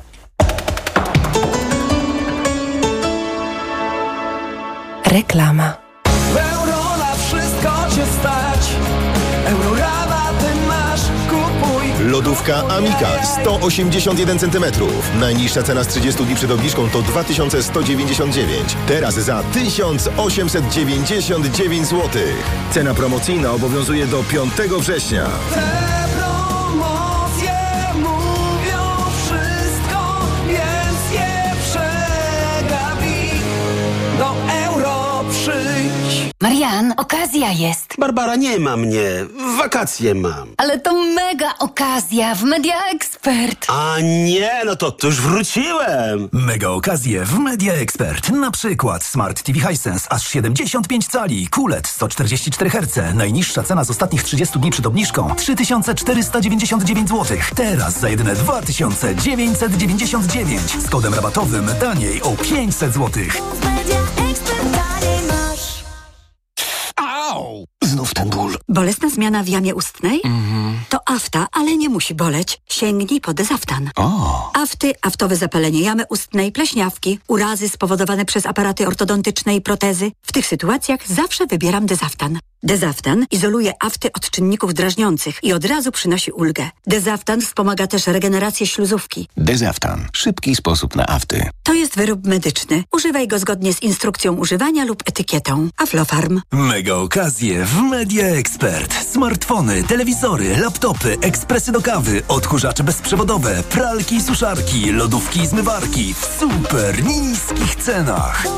Reklama. W euro na wszystko cię stać. Eurorama ty masz, kupuj. Lodówka Amika sto osiemdziesiąt jeden centymetrów. Najniższa cena z trzydziestu dni przed obniżką to dwa tysiące sto dziewięćdziesiąt dziewięć. Teraz za tysiąc osiemset dziewięćdziesiąt dziewięć złotych. Cena promocyjna obowiązuje do piątego września. Te promocje mówią wszystko, więc je przegapi. Do euro przyjdź. Marian, okazja jest. Barbara, nie ma mnie. Wakacje mam. Ale to mega okazja w Media Expert. A nie, no to, to już wróciłem. Mega okazje w Media Expert. Na przykład Smart T V Hisense aż siedemdziesiąt pięć cali, Q L E D sto czterdzieści cztery herce. Najniższa cena z ostatnich trzydziestu dni przed obniżką trzy tysiące czterysta dziewięćdziesiąt dziewięć złotych. Teraz za jedyne dwa tysiące dziewięćset dziewięćdziesiąt dziewięć. Z kodem rabatowym taniej o pięćset złotych. Au! Znów ten ból. Bolesna zmiana w jamie ustnej? Mhm. To afta, ale nie musi boleć. Sięgnij po Dezaftan. O. Afty, aftowe zapalenie jamy ustnej, pleśniawki, urazy spowodowane przez aparaty ortodontyczne i protezy. W tych sytuacjach zawsze wybieram Dezaftan. Dezaftan izoluje afty od czynników drażniących i od razu przynosi ulgę. Dezaftan wspomaga też regenerację śluzówki. Dezaftan. Szybki sposób na afty. To jest wyrób medyczny. Używaj go zgodnie z instrukcją używania lub etykietą. Aflofarm. Mega okazje w Media Expert. Smartfony, telewizory, laptopy, ekspresy do kawy, odkurzacze bezprzewodowe, pralki i suszarki, lodówki i zmywarki w super niskich cenach.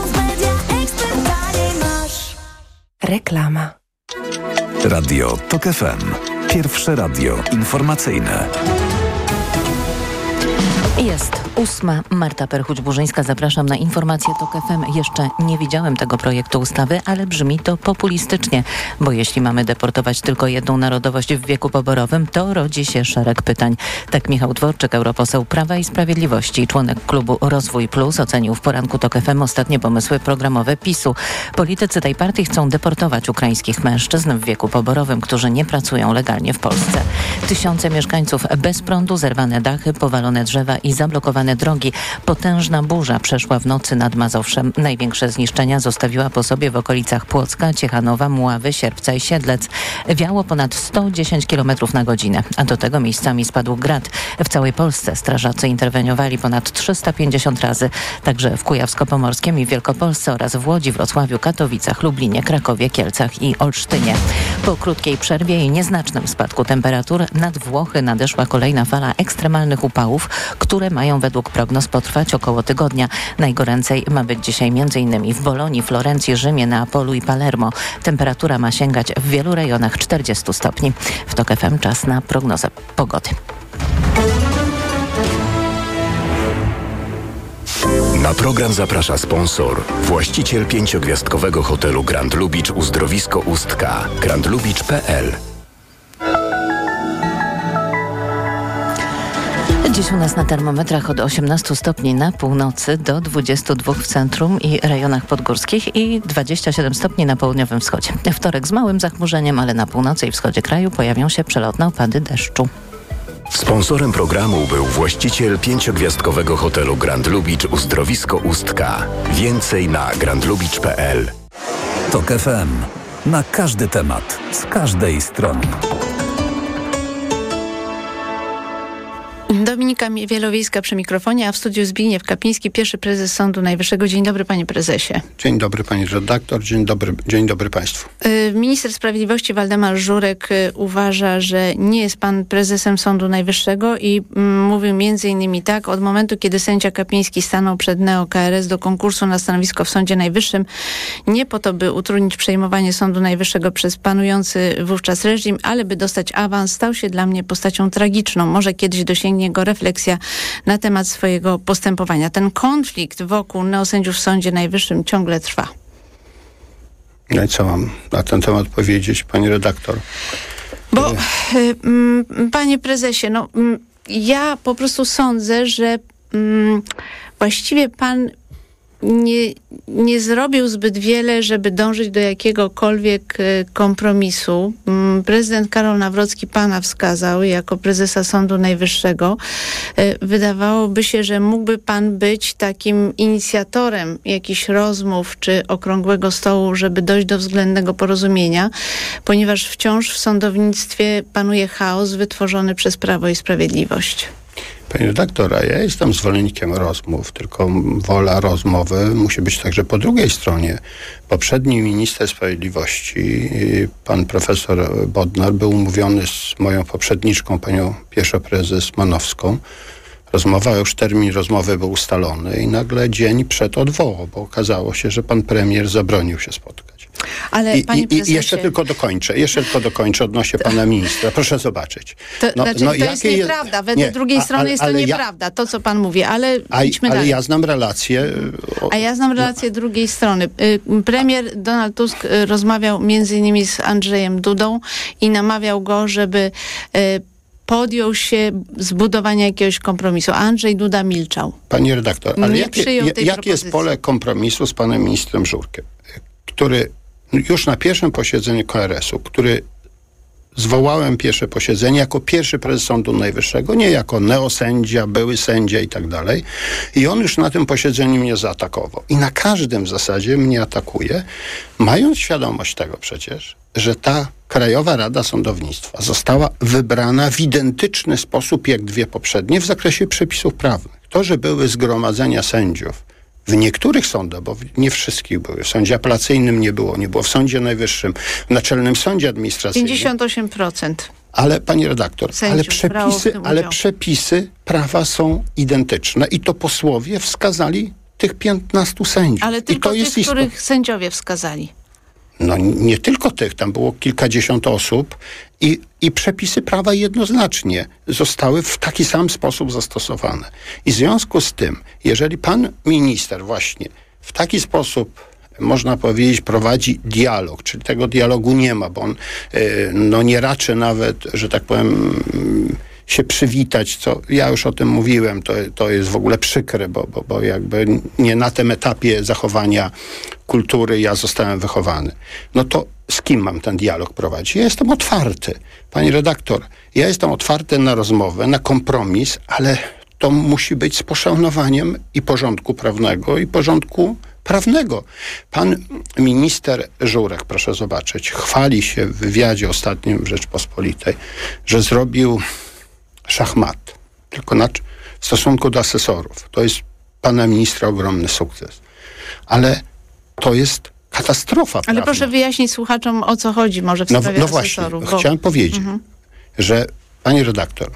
Reklama. Radio Tok F M. Pierwsze radio informacyjne. Jest ósma. Marta Perchuć-Burzyńska. Zapraszam na informację Tok F M. Jeszcze nie widziałem tego projektu ustawy, ale brzmi to populistycznie, bo jeśli mamy deportować tylko jedną narodowość w wieku poborowym, to rodzi się szereg pytań. Tak Michał Dworczyk, europoseł Prawa i Sprawiedliwości, członek klubu Rozwój Plus, ocenił w poranku Tok F M ostatnie pomysły programowe PiSu. Politycy tej partii chcą deportować ukraińskich mężczyzn w wieku poborowym, którzy nie pracują legalnie w Polsce. Tysiące mieszkańców bez prądu, zerwane dachy, powalone drzewa i zablokowane drogi. Potężna burza przeszła w nocy nad Mazowszem. Największe zniszczenia zostawiła po sobie w okolicach Płocka, Ciechanowa, Mławy, Sierpca i Siedlec. Wiało ponad sto dziesięć kilometrów na godzinę, a do tego miejscami spadł grad. W całej Polsce strażacy interweniowali ponad trzysta pięćdziesiąt razy, także w Kujawsko-Pomorskiem i Wielkopolsce oraz w Łodzi, Wrocławiu, Katowicach, Lublinie, Krakowie, Kielcach i Olsztynie. Po krótkiej przerwie i nieznacznym spadku temperatur nad Włochy nadeszła kolejna fala ekstremalnych upałów, które mają według prognoz potrwać około tygodnia. Najgoręcej ma być dzisiaj m.in. w Bolonii, Florencji, Rzymie, Neapolu i Palermo. Temperatura ma sięgać w wielu rejonach czterdzieści stopni. W Tok F M czas na prognozę pogody. Na program zaprasza sponsor, właściciel pięciogwiazdkowego hotelu Grand Lubicz Uzdrowisko Ustka, grand lubicz kropka p l. Dziś u nas na termometrach od osiemnastu stopni na północy do dwudziestu dwóch w centrum i rejonach podgórskich i dwadzieścia siedem stopni na południowym wschodzie. Wtorek z małym zachmurzeniem, ale na północy i wschodzie kraju pojawią się przelotne opady deszczu. Sponsorem programu był właściciel pięciogwiazdkowego hotelu Grand Lubicz Uzdrowisko Ustka. Więcej na grand lubicz kropka p l. Tok F M. Na każdy temat, z każdej strony. Dominika Wielowiejska przy mikrofonie, a w studiu Zbigniew Kapiński, pierwszy prezes Sądu Najwyższego. Dzień dobry, panie prezesie. Dzień dobry, pani redaktor. Dzień dobry, dzień dobry państwu. Minister Sprawiedliwości Waldemar Żurek uważa, że nie jest pan prezesem Sądu Najwyższego i mm, mówił między innymi tak: od momentu, kiedy sędzia Kapiński stanął przed Neo-K R S do konkursu na stanowisko w Sądzie Najwyższym, nie po to, by utrudnić przejmowanie Sądu Najwyższego przez panujący wówczas reżim, ale by dostać awans, stał się dla mnie postacią tragiczną. Może kiedyś dosięgnie go refleksja na temat swojego postępowania. Ten konflikt wokół neosędziów w Sądzie Najwyższym ciągle trwa. No i co mam na ten temat powiedzieć, pani redaktor? Bo, y, y, panie prezesie, no, y, ja po prostu sądzę, że y, właściwie pan nie, nie zrobił zbyt wiele, żeby dążyć do jakiegokolwiek kompromisu. Prezydent Karol Nawrocki pana wskazał jako prezesa Sądu Najwyższego. Wydawałoby się, że mógłby pan być takim inicjatorem jakichś rozmów czy okrągłego stołu, żeby dojść do względnego porozumienia, ponieważ wciąż w sądownictwie panuje chaos wytworzony przez Prawo i Sprawiedliwość. Pani redaktor, a ja jestem zwolennikiem rozmów, tylko wola rozmowy musi być także po drugiej stronie. Poprzedni minister sprawiedliwości, pan profesor Bodnar, był umówiony z moją poprzedniczką, panią pierwszą prezes Manowską. Rozmowa, już termin rozmowy był ustalony i nagle dzień przed odwołał, bo okazało się, że pan premier zabronił się spotkać. Ale I, panie i, prezesie... I jeszcze tylko dokończę, jeszcze tylko dokończę odnośnie to... pana ministra. Proszę zobaczyć. To, no, znaczy, no, to jest nieprawda. Jest... Wedle nie, drugiej a, strony ale, jest to nieprawda, ja... to co pan mówi, ale a, idźmy ale dalej. ja znam relację... A ja znam relację drugiej strony. Premier Donald Tusk rozmawiał między innymi z Andrzejem Dudą i namawiał go, żeby podjął się zbudowania jakiegoś kompromisu. Andrzej Duda milczał. Pani redaktor, ale nie jakie, przyjął tej jakie jest pole kompromisu z panem ministrem Żurkiem, który już na pierwszym posiedzeniu K R S u, który zwołałem pierwsze posiedzenie jako pierwszy prezes Sądu Najwyższego, nie jako neosędzia, były sędzia i tak dalej. I on już na tym posiedzeniu mnie zaatakował. I na każdym w zasadzie mnie atakuje, mając świadomość tego przecież, że ta Krajowa Rada Sądownictwa została wybrana w identyczny sposób jak dwie poprzednie w zakresie przepisów prawnych. To, że były zgromadzenia sędziów w niektórych sądach, bo nie wszystkich były. W sądzie apelacyjnym nie było, nie było w Sądzie Najwyższym, w Naczelnym Sądzie Administracyjnym. pięćdziesiąt osiem procent. Ale, pani redaktor, ale przepisy, ale przepisy prawa są identyczne i to posłowie wskazali tych piętnastu sędziów. Ale tylko I to tych, jest istot... których sędziowie wskazali. No nie tylko tych, tam było kilkadziesiąt osób i, i przepisy prawa jednoznacznie zostały w taki sam sposób zastosowane. I w związku z tym, jeżeli pan minister właśnie w taki sposób, można powiedzieć, prowadzi dialog, czyli tego dialogu nie ma, bo on yy, no nie raczy nawet, że tak powiem, się przywitać, co ja już o tym mówiłem, to, to jest w ogóle przykre, bo, bo, bo jakby nie na tym etapie zachowania kultury ja zostałem wychowany. No to z kim mam ten dialog prowadzić? Ja jestem otwarty. Pani redaktor, ja jestem otwarty na rozmowę, na kompromis, ale to musi być z poszanowaniem i porządku prawnego, i porządku prawnego. Pan minister Żurek, proszę zobaczyć, chwali się w wywiadzie ostatnim w Rzeczpospolitej, że zrobił szachmat, tylko na, w stosunku do asesorów. To jest pana ministra ogromny sukces. Ale to jest katastrofa prawna. Ale proszę wyjaśnić słuchaczom, o co chodzi może w no, sprawie no asesorów. właśnie, bo... chciałem powiedzieć, mhm. że pani redaktor,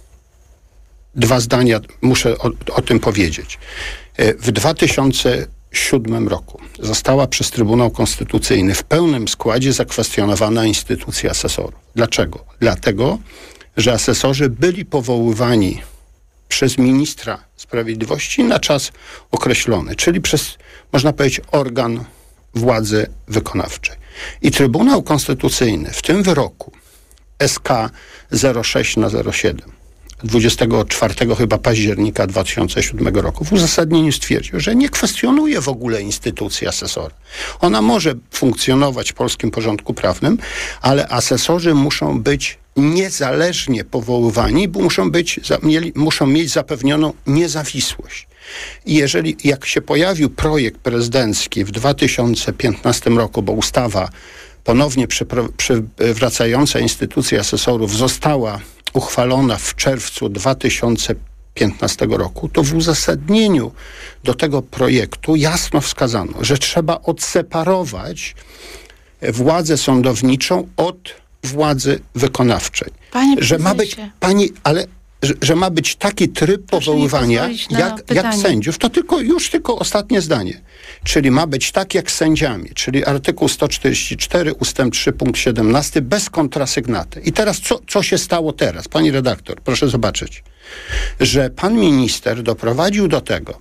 dwa zdania muszę o, o tym powiedzieć. W dwa tysiące siódmym roku została przez Trybunał Konstytucyjny w pełnym składzie zakwestionowana instytucja asesorów. Dlaczego? Dlatego, że asesorzy byli powoływani przez ministra sprawiedliwości na czas określony, czyli przez, można powiedzieć, organ władzy wykonawczej. I Trybunał Konstytucyjny w tym wyroku S K zero sześć na zero siedem dwudziestego czwartego chyba października dwa tysiące siódmego roku w uzasadnieniu stwierdził, że nie kwestionuje w ogóle instytucji asesora. Ona może funkcjonować w polskim porządku prawnym, ale asesorzy muszą być niezależnie powoływani, bo muszą być, mieli, muszą mieć zapewnioną niezawisłość. I jeżeli, jak się pojawił projekt prezydencki w dwa tysiące piętnastym roku, bo ustawa ponownie przywracająca instytucję asesorów została uchwalona w czerwcu dwa tysiące piętnastego roku, to w uzasadnieniu do tego projektu jasno wskazano, że trzeba odseparować władzę sądowniczą od władzy wykonawczej. Panie że ma być pani, ale że, że ma być taki tryb Proszę powoływania jak, jak sędziów, to tylko już tylko ostatnie zdanie. Czyli ma być tak jak z sędziami, czyli artykuł sto czterdzieści cztery ustęp trzy punkt siedemnasty bez kontrasygnaty. I teraz co, co się stało teraz? Pani redaktor, proszę zobaczyć, że pan minister doprowadził do tego,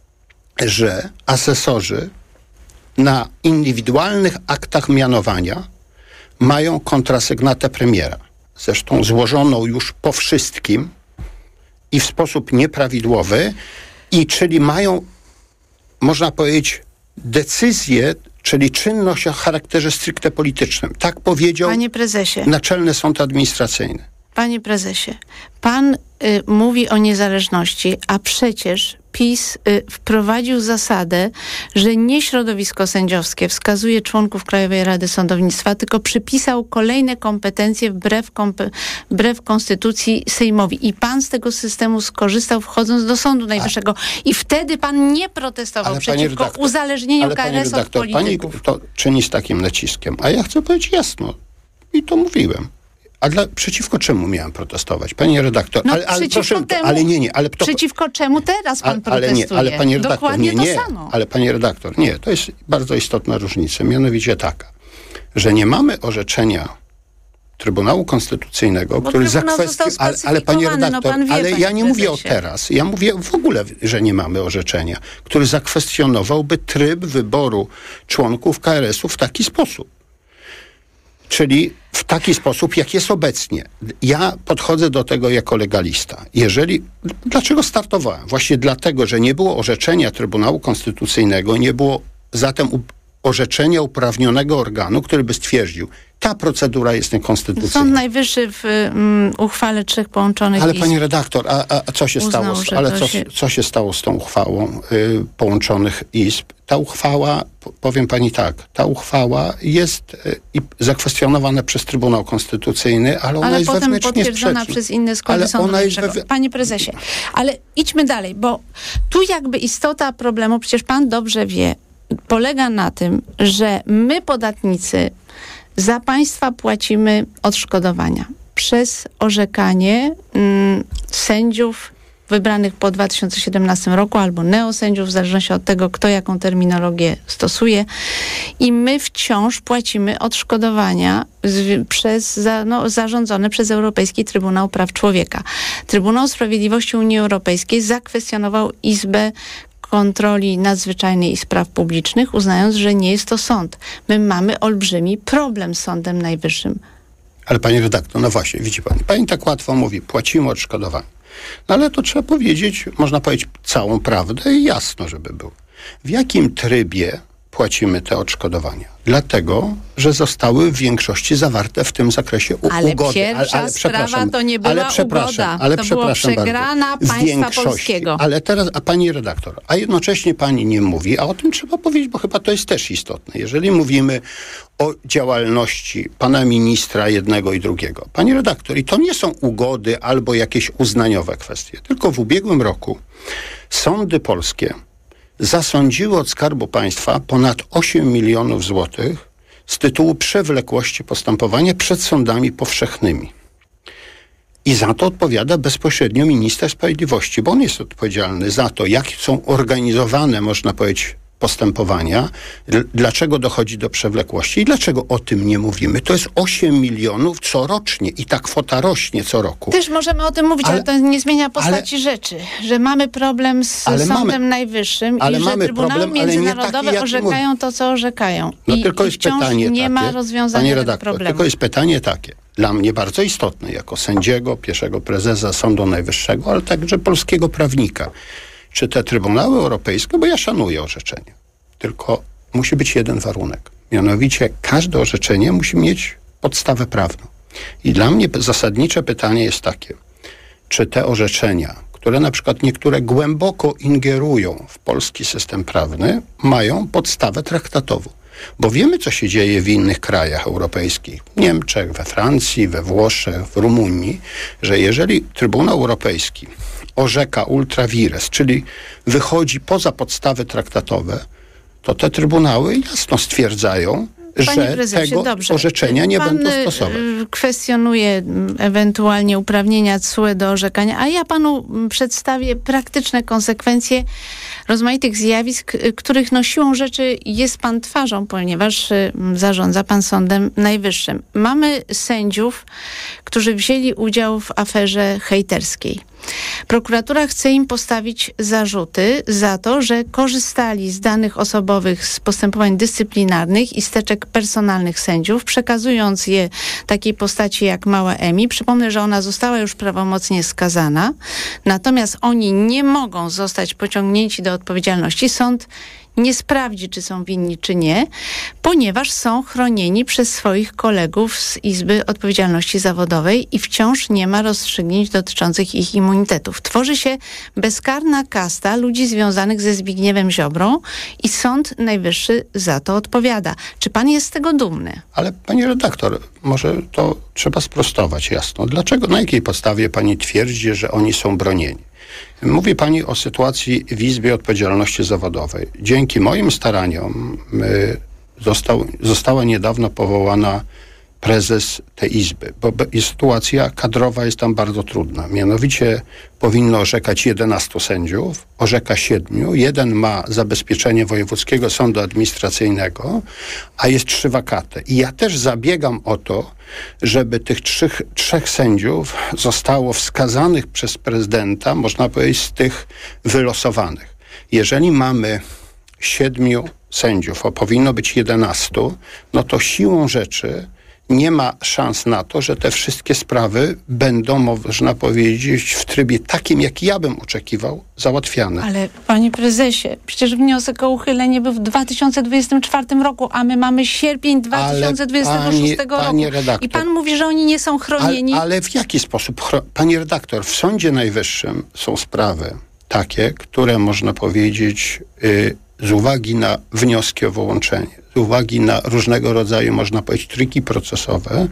że asesorzy na indywidualnych aktach mianowania mają kontrasygnatę premiera. Zresztą złożoną już po wszystkim i w sposób nieprawidłowy, i czyli mają, można powiedzieć, decyzję, czyli czynność o charakterze stricte politycznym. Tak powiedział Panie prezesie. Naczelny Sąd Administracyjny. Panie prezesie, pan y, mówi o niezależności, a przecież PiS y, wprowadził zasadę, że nie środowisko sędziowskie wskazuje członków Krajowej Rady Sądownictwa, tylko przypisał kolejne kompetencje wbrew, kompe- wbrew konstytucji Sejmowi. I pan z tego systemu skorzystał, wchodząc do Sądu Najwyższego. I wtedy pan nie protestował ale przeciwko redaktor, uzależnieniu ale K R S od polityków. Pani to czyni z takim naciskiem. A ja chcę powiedzieć jasno. I to mówiłem. A dla, przeciwko czemu miałem protestować? Pani redaktor, no, ale, ale proszę, temu, ale nie, nie, ale to, przeciwko czemu teraz pan ale, protestuje? Nie, ale pani redaktor, Dokładnie nie, nie, to samo. ale pani redaktor, nie, to jest bardzo istotna różnica, mianowicie taka, że nie mamy orzeczenia Trybunału Konstytucyjnego, Bo który zakwestionował, ale, ale pani redaktor, no wie, ale ja nie prezesie. mówię o teraz, ja mówię w ogóle, że nie mamy orzeczenia, który zakwestionowałby tryb wyboru członków K R S u w taki sposób. Czyli w taki sposób, jak jest obecnie. Ja podchodzę do tego jako legalista. Jeżeli, dlaczego startowałem? Właśnie dlatego, że nie było orzeczenia Trybunału Konstytucyjnego, nie było zatem u, orzeczenia uprawnionego organu, który by stwierdził, ta procedura jest niekonstytucyjna. Sąd Najwyższy w um, uchwale trzech połączonych Ale izb pani redaktor, a, a co się uznał, stało? że Ale to co się... co się stało z tą uchwałą y, połączonych izb? Ta uchwała, powiem pani tak, ta uchwała jest y, i zakwestionowana przez Trybunał Konstytucyjny, ale ona ale jest potem wewnętrznie potwierdzona sprzeczna. przez inne składy Ale Sądu ona jest Najwyższego. we... Panie prezesie, ale idźmy dalej, bo tu jakby istota problemu, przecież pan dobrze wie, polega na tym, że my podatnicy za państwa płacimy odszkodowania przez orzekanie mm, sędziów wybranych po dwa tysiące siedemnastym roku albo neosędziów, w zależności od tego, kto jaką terminologię stosuje. I my wciąż płacimy odszkodowania z, przez, za, no, zarządzone przez Europejski Trybunał Praw Człowieka. Trybunał Sprawiedliwości Unii Europejskiej zakwestionował Izbę Kontroli Nadzwyczajnej i Spraw Publicznych, uznając, że nie jest to sąd. My mamy olbrzymi problem z Sądem Najwyższym. Ale pani redaktor, no właśnie, widzi pani, pani tak łatwo mówi, płacimy odszkodowanie. No ale to trzeba powiedzieć, można powiedzieć całą prawdę i jasno, żeby było. W jakim trybie płacimy te odszkodowania? Dlatego, że zostały w większości zawarte w tym zakresie u- ale ugody. Pierwsza ale, ale sprawa to nie była ale ugoda. Ale to przepraszam była przegrana bardzo. państwa polskiego. Ale teraz, a pani redaktor, a jednocześnie pani nie mówi, a o tym trzeba powiedzieć, bo chyba to jest też istotne. Jeżeli mówimy o działalności pana ministra jednego i drugiego. Pani redaktor, i to nie są ugody albo jakieś uznaniowe kwestie, tylko w ubiegłym roku sądy polskie zasądziły od Skarbu Państwa ponad osiem milionów złotych z tytułu przewlekłości postępowania przed sądami powszechnymi. I za to odpowiada bezpośrednio minister sprawiedliwości, bo on jest odpowiedzialny za to, jak są organizowane, można powiedzieć, postępowania, d- dlaczego dochodzi do przewlekłości i dlaczego o tym nie mówimy. To jest osiem milionów corocznie i ta kwota rośnie co roku. Też możemy o tym mówić, ale, ale to nie zmienia postaci ale, rzeczy, że mamy problem z Sądem mamy, Najwyższym i że Trybunały problem, Międzynarodowe taki, orzekają mówi. to, co orzekają. No I, tylko i jest wciąż pytanie nie takie, ma rozwiązania panie tego redaktor, problemu. Tylko jest pytanie takie, dla mnie bardzo istotne, jako sędziego, pierwszego prezesa Sądu Najwyższego, ale także polskiego prawnika. Czy te Trybunały Europejskie, bo ja szanuję orzeczenie, tylko musi być jeden warunek. Mianowicie każde orzeczenie musi mieć podstawę prawną. I dla mnie zasadnicze pytanie jest takie, czy te orzeczenia, które na przykład niektóre głęboko ingerują w polski system prawny, mają podstawę traktatową. Bo wiemy, co się dzieje w innych krajach europejskich, w Niemczech, we Francji, we Włoszech, w Rumunii, że jeżeli Trybunał Europejski orzeka ultra vires, czyli wychodzi poza podstawy traktatowe, to te trybunały jasno stwierdzają, Panie że prezesie, tego dobrze. orzeczenia nie Pan będą stosować. Kwestionuje ewentualnie uprawnienia C U E do orzekania, a ja panu przedstawię praktyczne konsekwencje rozmaitych zjawisk, których no siłą rzeczy jest pan twarzą, ponieważ zarządza pan Sądem Najwyższym. Mamy sędziów, którzy wzięli udział w aferze hejterskiej. Prokuratura chce im postawić zarzuty za to, że korzystali z danych osobowych z postępowań dyscyplinarnych i steczek personalnych sędziów, przekazując je takiej postaci jak mała Emi. Przypomnę, że ona została już prawomocnie skazana, natomiast oni nie mogą zostać pociągnięci do odpowiedzialności. Sąd nie sprawdzi, czy są winni, czy nie, ponieważ są chronieni przez swoich kolegów z Izby Odpowiedzialności Zawodowej i wciąż nie ma rozstrzygnięć dotyczących ich immunitetów. Tworzy się bezkarna kasta ludzi związanych ze Zbigniewem Ziobrą i Sąd Najwyższy za to odpowiada. Czy pan jest z tego dumny? Ale pani redaktor, może to trzeba sprostować jasno. Dlaczego, na jakiej podstawie pani twierdzi, że oni są bronieni? Mówi pani o sytuacji w Izbie Odpowiedzialności Zawodowej. Dzięki moim staraniom y, został, została niedawno powołana prezes tej izby, bo sytuacja kadrowa jest tam bardzo trudna. Mianowicie powinno orzekać jedenastu sędziów, orzeka siedmiu, jeden ma zabezpieczenie Wojewódzkiego Sądu Administracyjnego, a jest trzy wakaty. I ja też zabiegam o to, żeby tych trzech, trzech sędziów zostało wskazanych przez prezydenta, można powiedzieć, z tych wylosowanych. Jeżeli mamy siedmiu sędziów, a powinno być jedenastu, no to siłą rzeczy nie ma szans na to, że te wszystkie sprawy będą, można powiedzieć, w trybie takim, jaki ja bym oczekiwał, załatwiane. Ale panie prezesie, przecież wniosek o uchylenie był w dwa tysiące dwudziestym czwartym roku, a my mamy sierpień dwa tysiące dwudziestego szóstego roku. Redaktor, I pan mówi, że oni nie są chronieni. Ale, ale w jaki sposób? Pani redaktor, w Sądzie Najwyższym są sprawy takie, które można powiedzieć yy, z uwagi na wnioski o wyłączenie, z uwagi na różnego rodzaju, można powiedzieć, triki procesowe,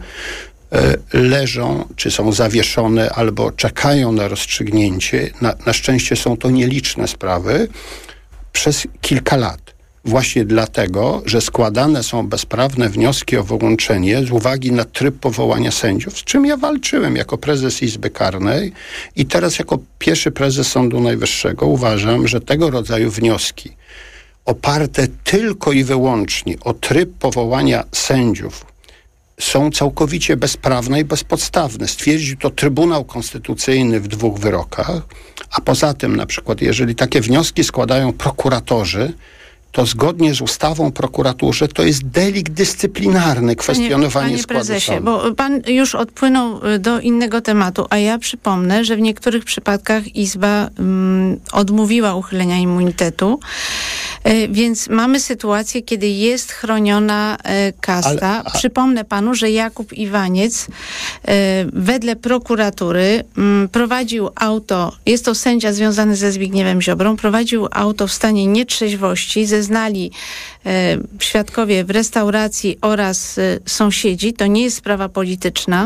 leżą, czy są zawieszone, albo czekają na rozstrzygnięcie. Na, na szczęście są to nieliczne sprawy przez kilka lat. Właśnie dlatego, że składane są bezprawne wnioski o wyłączenie z uwagi na tryb powołania sędziów, z czym ja walczyłem jako prezes Izby Karnej i teraz jako pierwszy prezes Sądu Najwyższego uważam, że tego rodzaju wnioski oparte tylko i wyłącznie o tryb powołania sędziów są całkowicie bezprawne i bezpodstawne. Stwierdził to Trybunał Konstytucyjny w dwóch wyrokach, a poza tym na przykład jeżeli takie wnioski składają prokuratorzy, to zgodnie z ustawą prokuraturze to jest delikt dyscyplinarny, kwestionowanie panie, panie składu prezesie, sądu. Bo pan już odpłynął do innego tematu, a ja przypomnę, że w niektórych przypadkach Izba um, odmówiła uchylenia immunitetu, e, więc mamy sytuację, kiedy jest chroniona e, kasta. Ale, a... Przypomnę panu, że Jakub Iwaniec e, wedle prokuratury m, prowadził auto, jest to sędzia związany ze Zbigniewem Ziobrą, prowadził auto w stanie nietrzeźwości, ze znali e, świadkowie w restauracji oraz e, sąsiedzi. To nie jest sprawa polityczna.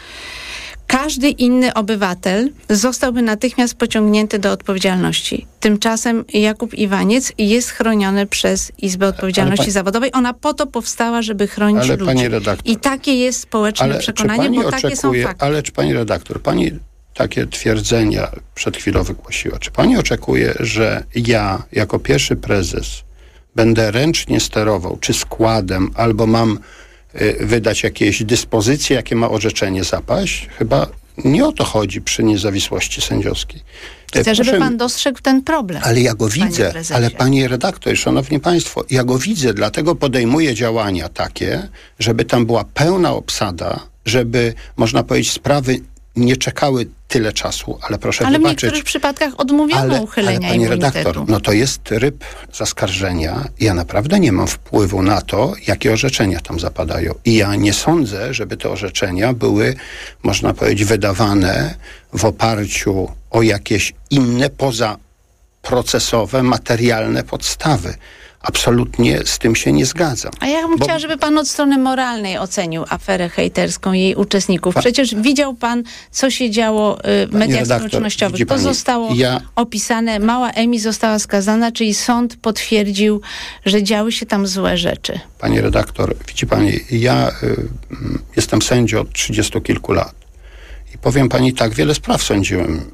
Każdy inny obywatel zostałby natychmiast pociągnięty do odpowiedzialności. Tymczasem Jakub Iwaniec jest chroniony przez Izbę Odpowiedzialności pani, Zawodowej. Ona po to powstała, żeby chronić ale ludzi. Pani redaktor, I takie jest społeczne ale przekonanie, bo oczekuje, takie są fakty. Ale czy pani redaktor, pani takie twierdzenia przed chwilą wygłosiła. Czy pani oczekuje, że ja jako pierwszy prezes będę ręcznie sterował, czy składem, albo mam y, wydać jakieś dyspozycje, jakie ma orzeczenie zapaść? Chyba nie o to chodzi przy niezawisłości sędziowskiej. Chcę, Proszę, żeby pan dostrzegł ten problem. Ale ja go widzę, ale panie redaktor, szanowni państwo, ja go widzę, dlatego podejmuję działania takie, żeby tam była pełna obsada, żeby, można powiedzieć, sprawy nie czekały tyle czasu, ale proszę ale wybaczyć. w niektórych przypadkach odmówiono ale, uchylenia ale, panie immunitetu. redaktor, no to jest tryb zaskarżenia. Ja naprawdę nie mam wpływu na to, jakie orzeczenia tam zapadają. I ja nie sądzę, żeby te orzeczenia były, można powiedzieć, wydawane w oparciu o jakieś inne, pozaprocesowe, materialne podstawy. Absolutnie z tym się nie zgadzam. A ja bym Bo... chciała, żeby pan od strony moralnej ocenił aferę hejterską i jej uczestników. Przecież widział pan, co się działo y, w mediach redaktor, społecznościowych. To pani, zostało ja... opisane. Mała Emi została skazana, czyli sąd potwierdził, że działy się tam złe rzeczy. Pani redaktor, widzi pani, ja y, jestem sędzią od trzydziestu kilku lat. I powiem pani tak, wiele spraw sądziłem.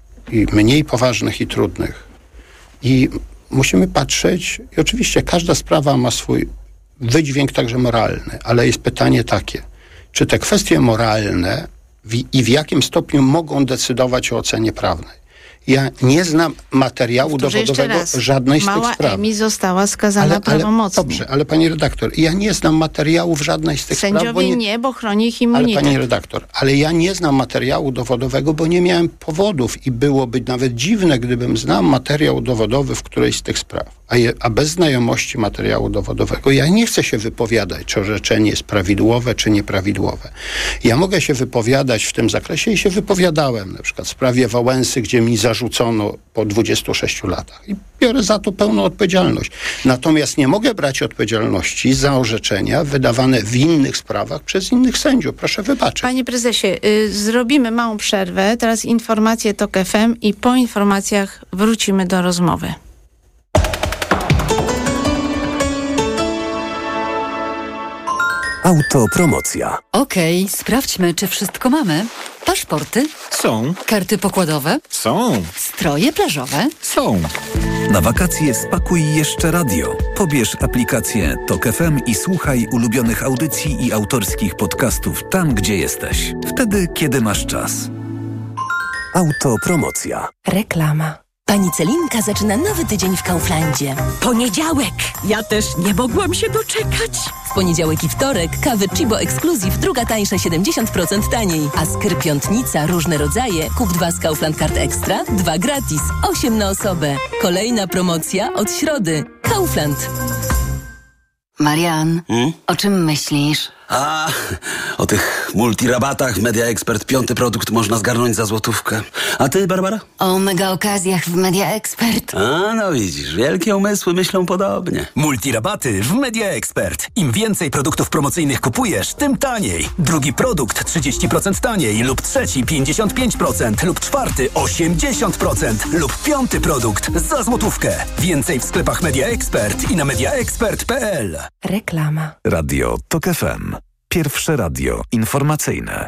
I mniej poważnych i trudnych. I musimy patrzeć, i oczywiście każda sprawa ma swój wydźwięk także moralny, ale jest pytanie takie, czy te kwestie moralne w, i w jakim stopniu mogą decydować o ocenie prawnej. Ja nie znam materiału Powtórzę dowodowego jeszcze raz. żadnej z Mała tych spraw. Emi została skazana ale, ale, prawomocnie. Dobrze, ale pani redaktor, ja nie znam materiałów żadnej z tych Sędziowie spraw. Bo nie, nie, bo chroni ich immunitet. Ale pani redaktor, ale ja nie znam materiału dowodowego, bo nie miałem powodów i byłoby nawet dziwne, gdybym znał materiał dowodowy w którejś z tych spraw. A, je, a bez znajomości materiału dowodowego ja nie chcę się wypowiadać, czy orzeczenie jest prawidłowe, czy nieprawidłowe. Ja mogę się wypowiadać w tym zakresie i się wypowiadałem, na przykład w sprawie Wałęsy, gdzie mi zarzucono po dwudziestu sześciu latach. I biorę za to pełną odpowiedzialność. Natomiast nie mogę brać odpowiedzialności za orzeczenia wydawane w innych sprawach przez innych sędziów. Proszę wybaczyć. Panie prezesie, y, zrobimy małą przerwę. Teraz informacje TOK F M i po informacjach wrócimy do rozmowy. Autopromocja. Okej, okay, sprawdźmy, czy wszystko mamy. Paszporty? Są. Karty pokładowe? Są. Stroje plażowe? Są. Na wakacje spakuj jeszcze radio. Pobierz aplikację TOK F M i słuchaj ulubionych audycji i autorskich podcastów tam, gdzie jesteś. Wtedy, kiedy masz czas. Autopromocja. Reklama. Pani Celinka zaczyna nowy tydzień w Kauflandzie. Poniedziałek! Ja też nie mogłam się doczekać. W poniedziałek i wtorek kawy Chibo Exclusive, druga tańsza siedemdziesiąt procent taniej. A skier piątnica, różne rodzaje, kup dwa z Kaufland Card Extra, dwa gratis, osiem na osobę. Kolejna promocja od środy. Kaufland. Marian, Hmm? o czym myślisz? A, o tych multirabatach Media Expert piąty produkt można zgarnąć za złotówkę. A ty, Barbara? O mega okazjach w Media Expert. A, no widzisz, wielkie umysły myślą podobnie. Multirabaty w Media Expert. Im więcej produktów promocyjnych kupujesz, tym taniej. Drugi produkt trzydzieści procent taniej lub trzeci pięćdziesiąt pięć procent lub czwarty osiemdziesiąt procent lub piąty produkt za złotówkę. Więcej w sklepach Media Expert i na mediaexpert kropka p l. Reklama. Radio Tok F M. Pierwsze radio informacyjne.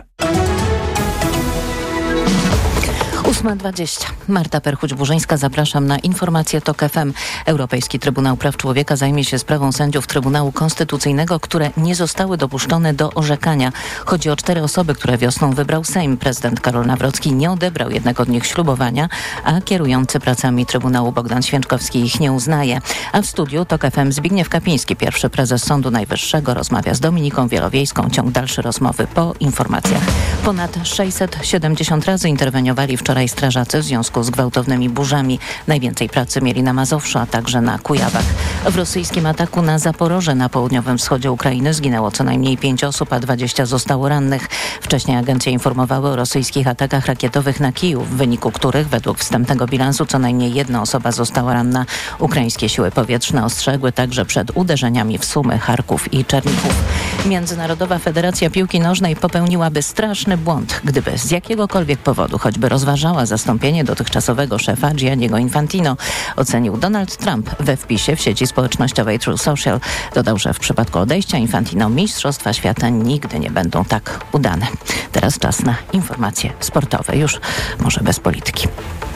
ósma dwadzieścia. Marta Perchuć-Burzyńska, zapraszam na informację Tok F M. Europejski Trybunał Praw Człowieka zajmie się sprawą sędziów Trybunału Konstytucyjnego, które nie zostały dopuszczone do orzekania. Chodzi o cztery osoby, które wiosną wybrał Sejm. Prezydent Karol Nawrocki nie odebrał jednego od nich ślubowania, a kierujący pracami Trybunału Bogdan Święczkowski ich nie uznaje. A w studiu Tok F M Zbigniew Kapiński, pierwszy prezes Sądu Najwyższego, rozmawia z Dominiką Wielowiejską. Ciąg dalszy rozmowy po informacjach. Ponad sześćset siedemdziesiąt razy interweniowali wczoraj strażacy w związku z gwałtownymi burzami. Najwięcej pracy mieli na Mazowszu, a także na Kujawach. W rosyjskim ataku na Zaporoże na południowym wschodzie Ukrainy zginęło co najmniej pięć osób, a dwadzieścia zostało rannych. Wcześniej agencje informowały o rosyjskich atakach rakietowych na Kijów, w wyniku których według wstępnego bilansu co najmniej jedna osoba została ranna. Ukraińskie siły powietrzne ostrzegły także przed uderzeniami w Sumy, Charków i Czernichów. Międzynarodowa Federacja Piłki Nożnej popełniłaby straszny błąd, gdyby z jakiegokolwiek powodu choćby rozważała zastąpienie dotychczasowego szefa Gianniego Infantino, ocenił Donald Trump we wpisie w sieci społecznościowej True Social. Dodał, że w przypadku odejścia Infantino Mistrzostwa Świata nigdy nie będą tak udane. Teraz czas na informacje sportowe, już może bez polityki.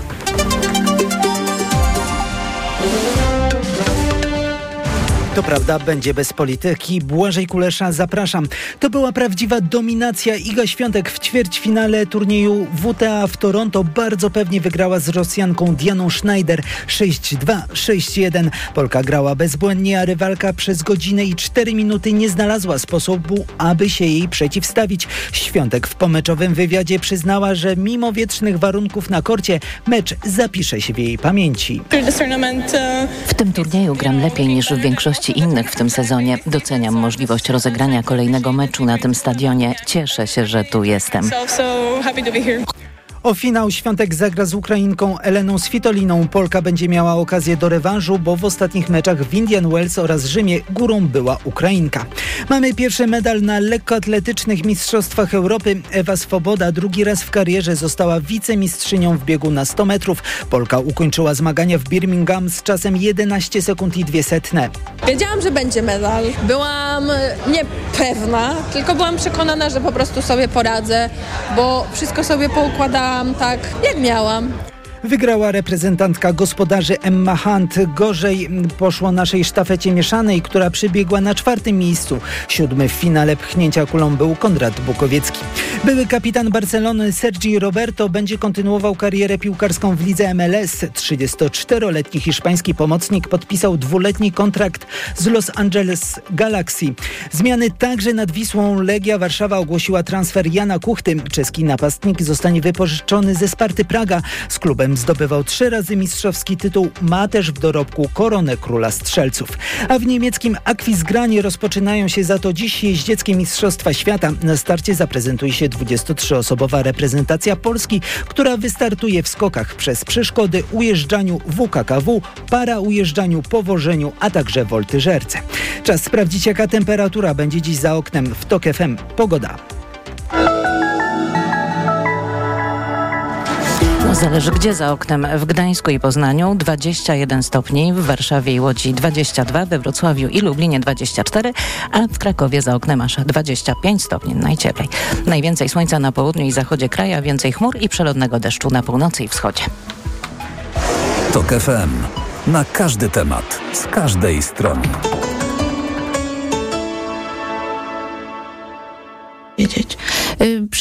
To prawda, będzie bez polityki. Błażej Kulesza, zapraszam. To była prawdziwa dominacja. Iga Świątek w ćwierćfinale turnieju W T A w Toronto bardzo pewnie wygrała z Rosjanką Dianą Schneider sześć dwa, sześć jeden. Polka grała bezbłędnie, a rywalka przez godzinę i cztery minuty nie znalazła sposobu, aby się jej przeciwstawić. Świątek w pomeczowym wywiadzie przyznała, że mimo wietrznych warunków na korcie, mecz zapisze się w jej pamięci. W tym turnieju gram lepiej niż w większości innych w tym sezonie. Doceniam możliwość rozegrania kolejnego meczu na tym stadionie. Cieszę się, że tu jestem. O finał Świątek zagra z Ukrainką Eleną Svitoliną. Polka będzie miała okazję do rewanżu, bo w ostatnich meczach w Indian Wells oraz Rzymie górą była Ukrainka. Mamy pierwszy medal na lekkoatletycznych Mistrzostwach Europy. Ewa Swoboda drugi raz w karierze została wicemistrzynią w biegu na sto metrów. Polka ukończyła zmagania w Birmingham z czasem jedenaście sekund i dwie setne. Wiedziałam, że będzie medal. Byłam niepewna, tylko byłam przekonana, że po prostu sobie poradzę, bo wszystko sobie poukładałam tak, jak miałam. Wygrała reprezentantka gospodarzy Emma Hunt. Gorzej poszło naszej sztafecie mieszanej, która przybiegła na czwartym miejscu. Siódmy w finale pchnięcia kulą był Konrad Bukowiecki. Były kapitan Barcelony Sergi Roberto będzie kontynuował karierę piłkarską w lidze M L S. trzydziestoczteroletni hiszpański pomocnik podpisał dwuletni kontrakt z Los Angeles Galaxy. Zmiany także nad Wisłą. Legia Warszawa ogłosiła transfer Jana Kuchty. Czeski napastnik zostanie wypożyczony ze Sparty Praga. Z klubem zdobywał trzy razy mistrzowski tytuł, ma też w dorobku koronę króla strzelców. A w niemieckim Aquisgranie rozpoczynają się za to dziś jeździeckie Mistrzostwa Świata. Na starcie zaprezentuje się dwudziestotrzyosobowa reprezentacja Polski, która wystartuje w skokach przez przeszkody, ujeżdżaniu W K K W, para ujeżdżaniu, powożeniu, a także woltyżerce. Czas sprawdzić, jaka temperatura będzie dziś za oknem. W Tok F M pogoda. No, zależy gdzie za oknem. W Gdańsku i Poznaniu dwadzieścia jeden stopni, w Warszawie i Łodzi dwadzieścia dwa, we Wrocławiu i Lublinie dwadzieścia cztery, a w Krakowie za oknem aż dwadzieścia pięć stopni, najcieplej. Najwięcej słońca na południu i zachodzie kraju, więcej chmur i przelotnego deszczu na północy i wschodzie. Tok F M. Na każdy temat, z każdej strony. Wiedzieć. Przy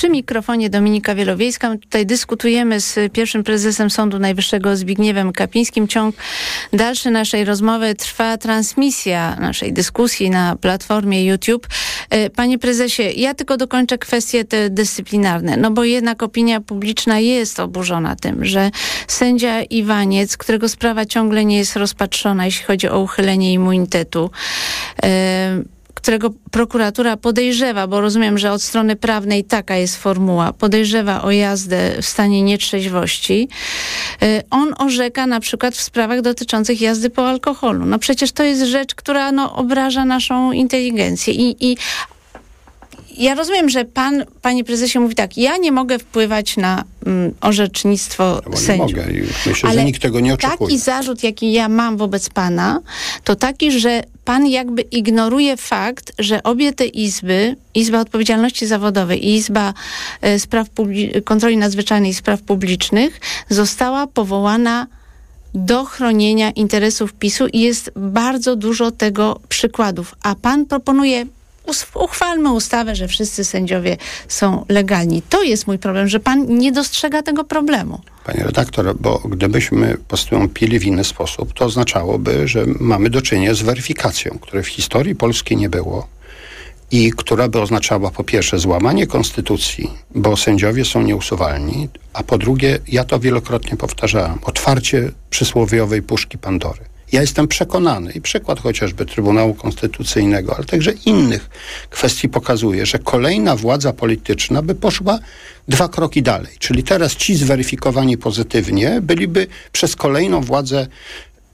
Przy mikrofonie Dominika Wielowiejska. Tutaj dyskutujemy z pierwszym prezesem Sądu Najwyższego Zbigniewem Kapińskim. Ciąg dalszy naszej rozmowy trwa transmisja naszej dyskusji na platformie YouTube. Panie prezesie, ja tylko dokończę kwestie te dyscyplinarne, no bo jednak opinia publiczna jest oburzona tym, że sędzia Iwaniec, którego sprawa ciągle nie jest rozpatrzona, jeśli chodzi o uchylenie immunitetu, yy, którego prokuratura podejrzewa, bo rozumiem, że od strony prawnej taka jest formuła, podejrzewa o jazdę w stanie nietrzeźwości, yy, on orzeka na przykład w sprawach dotyczących jazdy po alkoholu. No przecież to jest rzecz, która no, obraża naszą inteligencję i, i ja rozumiem, że pan, panie prezesie, mówi tak, ja nie mogę wpływać na mm, orzecznictwo no, sędziów. Nie mogę i myślę, ale że nikt tego nie oczekuje. Taki zarzut, jaki ja mam wobec pana, to taki, że pan jakby ignoruje fakt, że obie te izby, Izba Odpowiedzialności Zawodowej i Izba e, Spraw Publi- Kontroli Nadzwyczajnej i Spraw Publicznych została powołana do chronienia interesów PiSu i jest bardzo dużo tego przykładów. A pan proponuje, uchwalmy ustawę, że wszyscy sędziowie są legalni. To jest mój problem, że pan nie dostrzega tego problemu. Panie redaktor, bo gdybyśmy postąpili w inny sposób, to oznaczałoby, że mamy do czynienia z weryfikacją, której w historii polskiej nie było i która by oznaczała po pierwsze złamanie konstytucji, bo sędziowie są nieusuwalni, a po drugie, ja to wielokrotnie powtarzałem, otwarcie przysłowiowej puszki Pandory. Ja jestem przekonany i przykład chociażby Trybunału Konstytucyjnego, ale także innych kwestii pokazuje, że kolejna władza polityczna by poszła dwa kroki dalej. Czyli teraz ci zweryfikowani pozytywnie byliby przez kolejną władzę